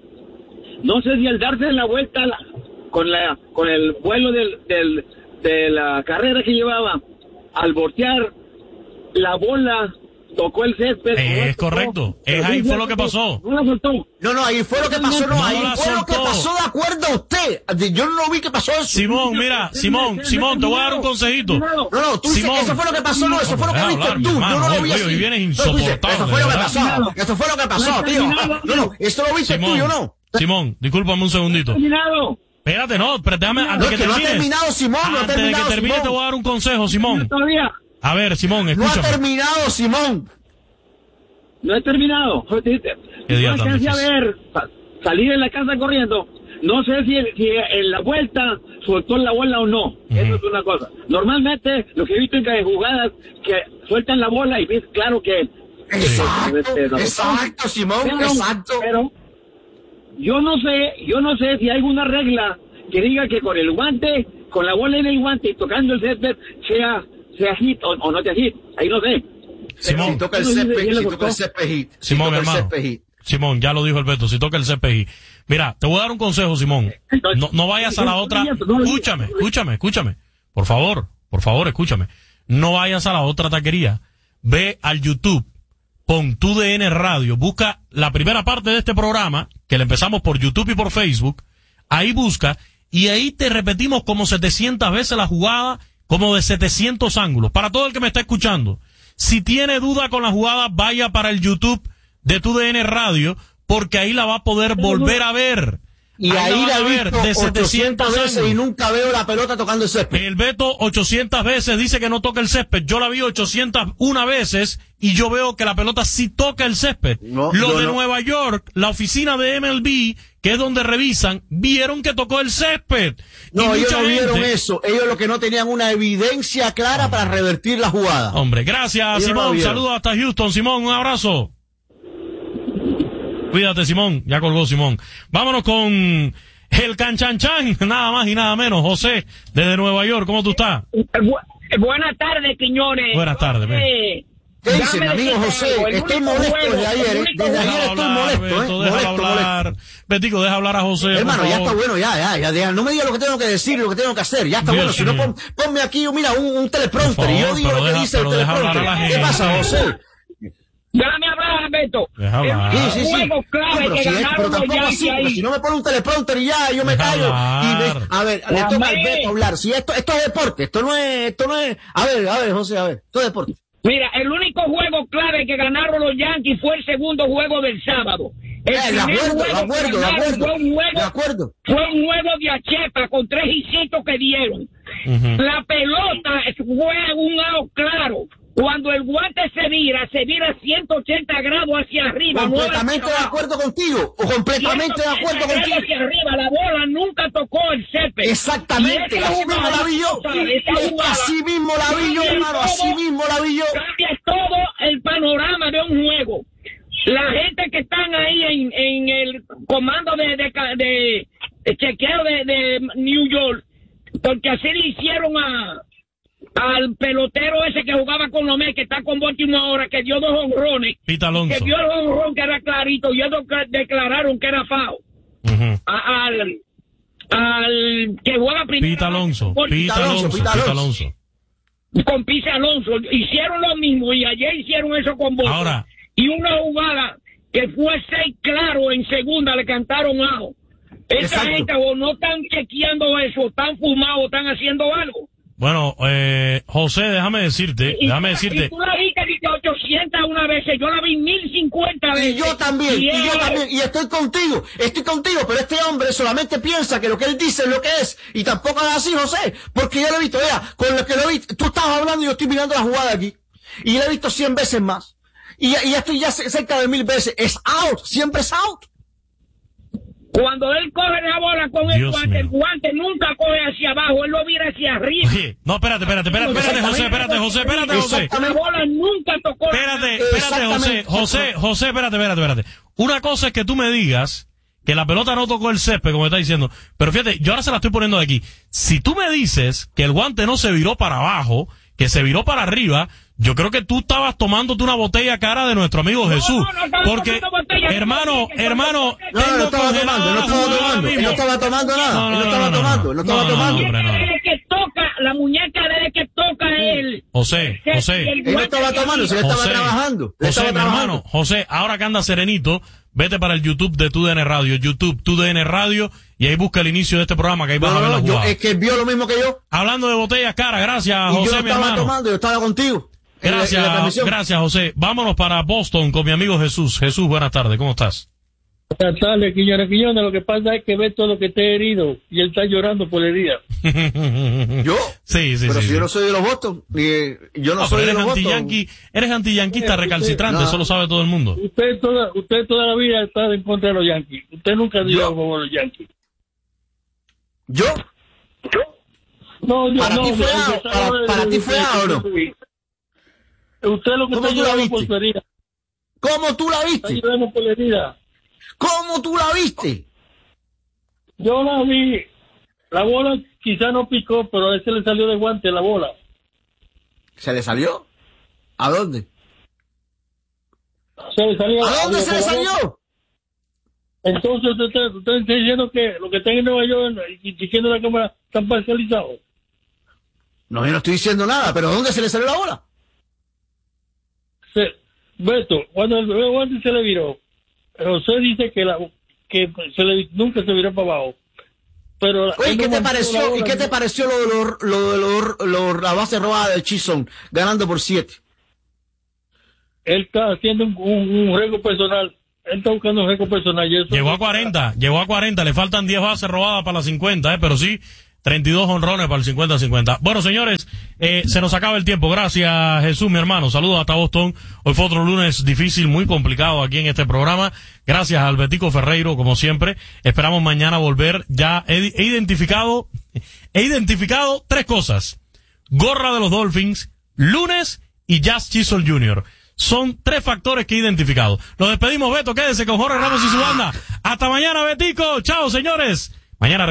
[SPEAKER 19] no sé si al darse la vuelta con el vuelo de la carrera que llevaba, al voltear la bola tocó el césped.
[SPEAKER 1] Es correcto. Ahí fue lo que pasó.
[SPEAKER 19] No la soltó.
[SPEAKER 2] No, ahí fue lo que pasó. No, ahí fue lo que pasó de acuerdo a usted. Yo no vi que pasó eso.
[SPEAKER 1] Simón, mira, Simón, te voy a dar un consejito.
[SPEAKER 2] No, tú dices que eso fue lo que pasó. No, eso fue lo que viste tú. Yo no lo vi así.
[SPEAKER 1] Vienes insoportable.
[SPEAKER 2] Eso fue lo que pasó. Eso fue lo que pasó, tío. No, eso lo viste tú, yo no.
[SPEAKER 1] Simón, discúlpame un segundito. Espérate, no, pero déjame, antes que termine.
[SPEAKER 2] No ha terminado, Simón, no ha terminado.
[SPEAKER 1] Antes de que termine te voy a dar un consejo, Simón.
[SPEAKER 19] Todavía.
[SPEAKER 1] A ver, Simón, escúchame.
[SPEAKER 2] No ha terminado, Simón.
[SPEAKER 19] No he terminado. No alcancé a ver, salir de la casa corriendo. No sé si en la vuelta soltó la bola o no. Eso es una cosa. Normalmente, lo que he visto en jugadas que sueltan la bola y ves claro que...
[SPEAKER 2] Exacto, Simón, exacto.
[SPEAKER 19] Pero yo no sé si hay alguna regla que diga que con el guante, con la bola en el guante y tocando el césped, sea hit o no sea hit. Ahí no sé.
[SPEAKER 1] Simón,
[SPEAKER 2] si toca el césped hit.
[SPEAKER 1] Simón, hermano. Simón, ya lo dijo el Beto, si toca el césped hit. Mira, te voy a dar un consejo, Simón. No vayas a la otra. Escúchame. Por favor, escúchame. No vayas a la otra taquería. Ve al YouTube, pon TUDN Radio, busca la primera parte de este programa, que le empezamos por YouTube y por Facebook. Ahí busca, y ahí te repetimos como 700 veces la jugada, como de 700 ángulos. Para todo el que me está escuchando, si tiene duda con la jugada, vaya para el YouTube de TUDN Radio, porque ahí la va a poder volver a ver.
[SPEAKER 2] Y ahí la he visto 800 veces y nunca veo la pelota tocando el césped.
[SPEAKER 1] El Beto 800 veces dice que no toca el césped. Yo la vi 801 veces y yo veo que la pelota sí toca el césped. Nueva York, la oficina de MLB, que es donde revisan, vieron que tocó el césped.
[SPEAKER 2] No, ellos no vieron eso. Ellos lo que no tenían una evidencia clara para revertir la jugada.
[SPEAKER 1] Hombre, gracias, Simón. Saludos hasta Houston, Simón. Un abrazo. Cuídate, Simón. Ya colgó Simón. Vámonos con el canchanchan, nada más y nada menos. José, desde Nueva York. ¿Cómo tú estás?
[SPEAKER 14] Buenas tardes, Quiñones.
[SPEAKER 1] Buenas tardes.
[SPEAKER 2] ¿Qué dice, mi amigo José? Estoy molesto desde ayer. Desde ayer estoy molesto,
[SPEAKER 1] molesto. Betico, deja hablar a José.
[SPEAKER 2] Hermano, ya está bueno, ya. No me digas lo que tengo que decir, lo que tengo que hacer. Ya está bueno. Si no, ponme aquí, mira, un teleprompter. Y yo digo lo que dice el teleprompter. ¿Qué pasa, José?
[SPEAKER 14] Déjame hablar, Beto.
[SPEAKER 2] Sí. Pero tampoco así, porque si no me pone un teleprompter y ya, yo me callo. A ver, le toca al Beto hablar. Si esto es deporte, esto no es. A ver, José, esto es deporte.
[SPEAKER 14] Mira, el único juego clave que ganaron los Yankees fue el segundo juego del sábado.
[SPEAKER 2] De acuerdo.
[SPEAKER 14] Fue un juego de achepa con 3 hicitos que dieron. La pelota fue un out claro. Cuando el guante se vira 180 grados hacia arriba.
[SPEAKER 2] Completamente de acuerdo contigo. Completamente de acuerdo contigo.
[SPEAKER 14] Hacia arriba, la bola nunca tocó el césped.
[SPEAKER 2] Exactamente, así mismo la vi yo. Así mismo la vi yo, hermano, así mismo la vi yo.
[SPEAKER 14] Cambia todo el panorama de un juego. La gente que están ahí en el comando de chequeo de New York, porque así le hicieron al pelotero ese que jugaba con Lomé, que está con Baltimore ahora, que dio 2 honrones.
[SPEAKER 1] Pita Alonso.
[SPEAKER 14] Que dio el honrón que era clarito, y ellos declararon que era foul. Al que juega primero.
[SPEAKER 1] Pita Alonso.
[SPEAKER 14] Con Pita Alonso. Hicieron lo mismo, y ayer hicieron eso con Baltimore.
[SPEAKER 1] Ahora.
[SPEAKER 14] Y una jugada que fue 6 claro en segunda, le cantaron ajo. Esa gente o no están chequeando eso, están fumados, están haciendo algo.
[SPEAKER 1] Bueno, José, déjame decirte.
[SPEAKER 14] Y tú la viste 801 veces, yo la vi 1050 veces.
[SPEAKER 2] Y yo también, y estoy contigo, pero este hombre solamente piensa que lo que él dice es lo que es, y tampoco es así, José, porque yo lo he visto, con lo que lo vi, tú estabas hablando y yo estoy mirando la jugada aquí, y la he visto 100 veces más, y ya estoy cerca de 1000 veces, es out, siempre es out.
[SPEAKER 14] Cuando él coge la bola con el guante nunca coge hacia abajo, él lo mira hacia arriba.
[SPEAKER 1] Oye, no, espérate, José.
[SPEAKER 14] La bola nunca tocó.
[SPEAKER 1] Espérate, José, espérate. Una cosa es que tú me digas que la pelota no tocó el césped, como está diciendo. Pero fíjate, yo ahora se la estoy poniendo de aquí. Si tú me dices que el guante no se viró para abajo, que se viró para arriba, yo creo que tú estabas tomándote una botella cara de nuestro amigo Jesús. Porque, hermano,
[SPEAKER 2] él no estaba tomando nada.
[SPEAKER 14] Desde que toca la muñeca, desde que toca él.
[SPEAKER 1] José.
[SPEAKER 2] Él no estaba tomando, se le estaba trabajando.
[SPEAKER 1] José, mi hermano, José, ahora que anda serenito, vete para el YouTube de TUDN Radio, YouTube, TUDN Radio, y ahí busca el inicio de este programa, que ahí vas a ver la jugada.
[SPEAKER 2] Es que él vio lo mismo que yo.
[SPEAKER 1] Hablando de botellas caras, gracias, José,
[SPEAKER 2] yo no
[SPEAKER 1] mi
[SPEAKER 2] estaba
[SPEAKER 1] hermano.
[SPEAKER 2] tomando, yo estaba contigo.
[SPEAKER 1] Gracias, José. Vámonos para Boston con mi amigo Jesús. Jesús, buenas tardes, ¿cómo estás?
[SPEAKER 18] Buenas tardes, Quiñones. Lo que pasa es que ve todo lo que te he herido y él está llorando por la herida.
[SPEAKER 2] ¿Yo?
[SPEAKER 1] Sí.
[SPEAKER 2] Pero si yo no soy de los Boston, yo no soy de los Boston.
[SPEAKER 1] Eres anti-yanquista recalcitrante, eso lo sabe todo el mundo.
[SPEAKER 18] Usted toda la vida ha estado en contra de los Yankees. Usted nunca dio a favor de los Yankees.
[SPEAKER 2] ¿Yo?
[SPEAKER 18] No,
[SPEAKER 2] ¿Para ti fue A o no?
[SPEAKER 18] Usted lo que está llorando por su herida.
[SPEAKER 2] ¿Cómo tú la viste?
[SPEAKER 18] Está llorando por la herida.
[SPEAKER 2] ¿Cómo tú la viste?
[SPEAKER 18] Yo la vi. La bola quizá no picó, pero a ese le salió de guante la bola.
[SPEAKER 2] ¿Se le salió? ¿A dónde?
[SPEAKER 18] Se le salió.
[SPEAKER 2] ¿A dónde se le salió?
[SPEAKER 18] Entonces usted está diciendo que lo que está en Nueva York y diciendo la cámara están parcializados.
[SPEAKER 2] No, yo no estoy diciendo nada, pero ¿dónde se le salió la bola?
[SPEAKER 18] Beto, cuando el guante se le viró, José dice que nunca se viró para abajo. Pero
[SPEAKER 2] oye, ¿qué te pareció? ¿Y qué te pareció lo de la base robada de Chisholm ganando por 7?
[SPEAKER 18] Él está haciendo un récord personal. Él está buscando un récord personal. Y eso
[SPEAKER 1] llegó a 40. Le faltan 10 bases robadas para las 50, pero sí, 32 honrones para el 50-50. Bueno, señores, se nos acaba el tiempo. Gracias, Jesús, mi hermano. Saludos hasta Boston. Hoy fue otro lunes difícil, muy complicado aquí en este programa. Gracias a Albetico Ferreiro, como siempre. Esperamos mañana volver. Ya he identificado 3 cosas. Gorra de los Dolphins, lunes y Jazz Chisholm Jr. Son 3 factores que he identificado. Nos despedimos, Beto. Quédese con Jorge Ramos y su banda. Hasta mañana, Betico. Chao, señores. Mañana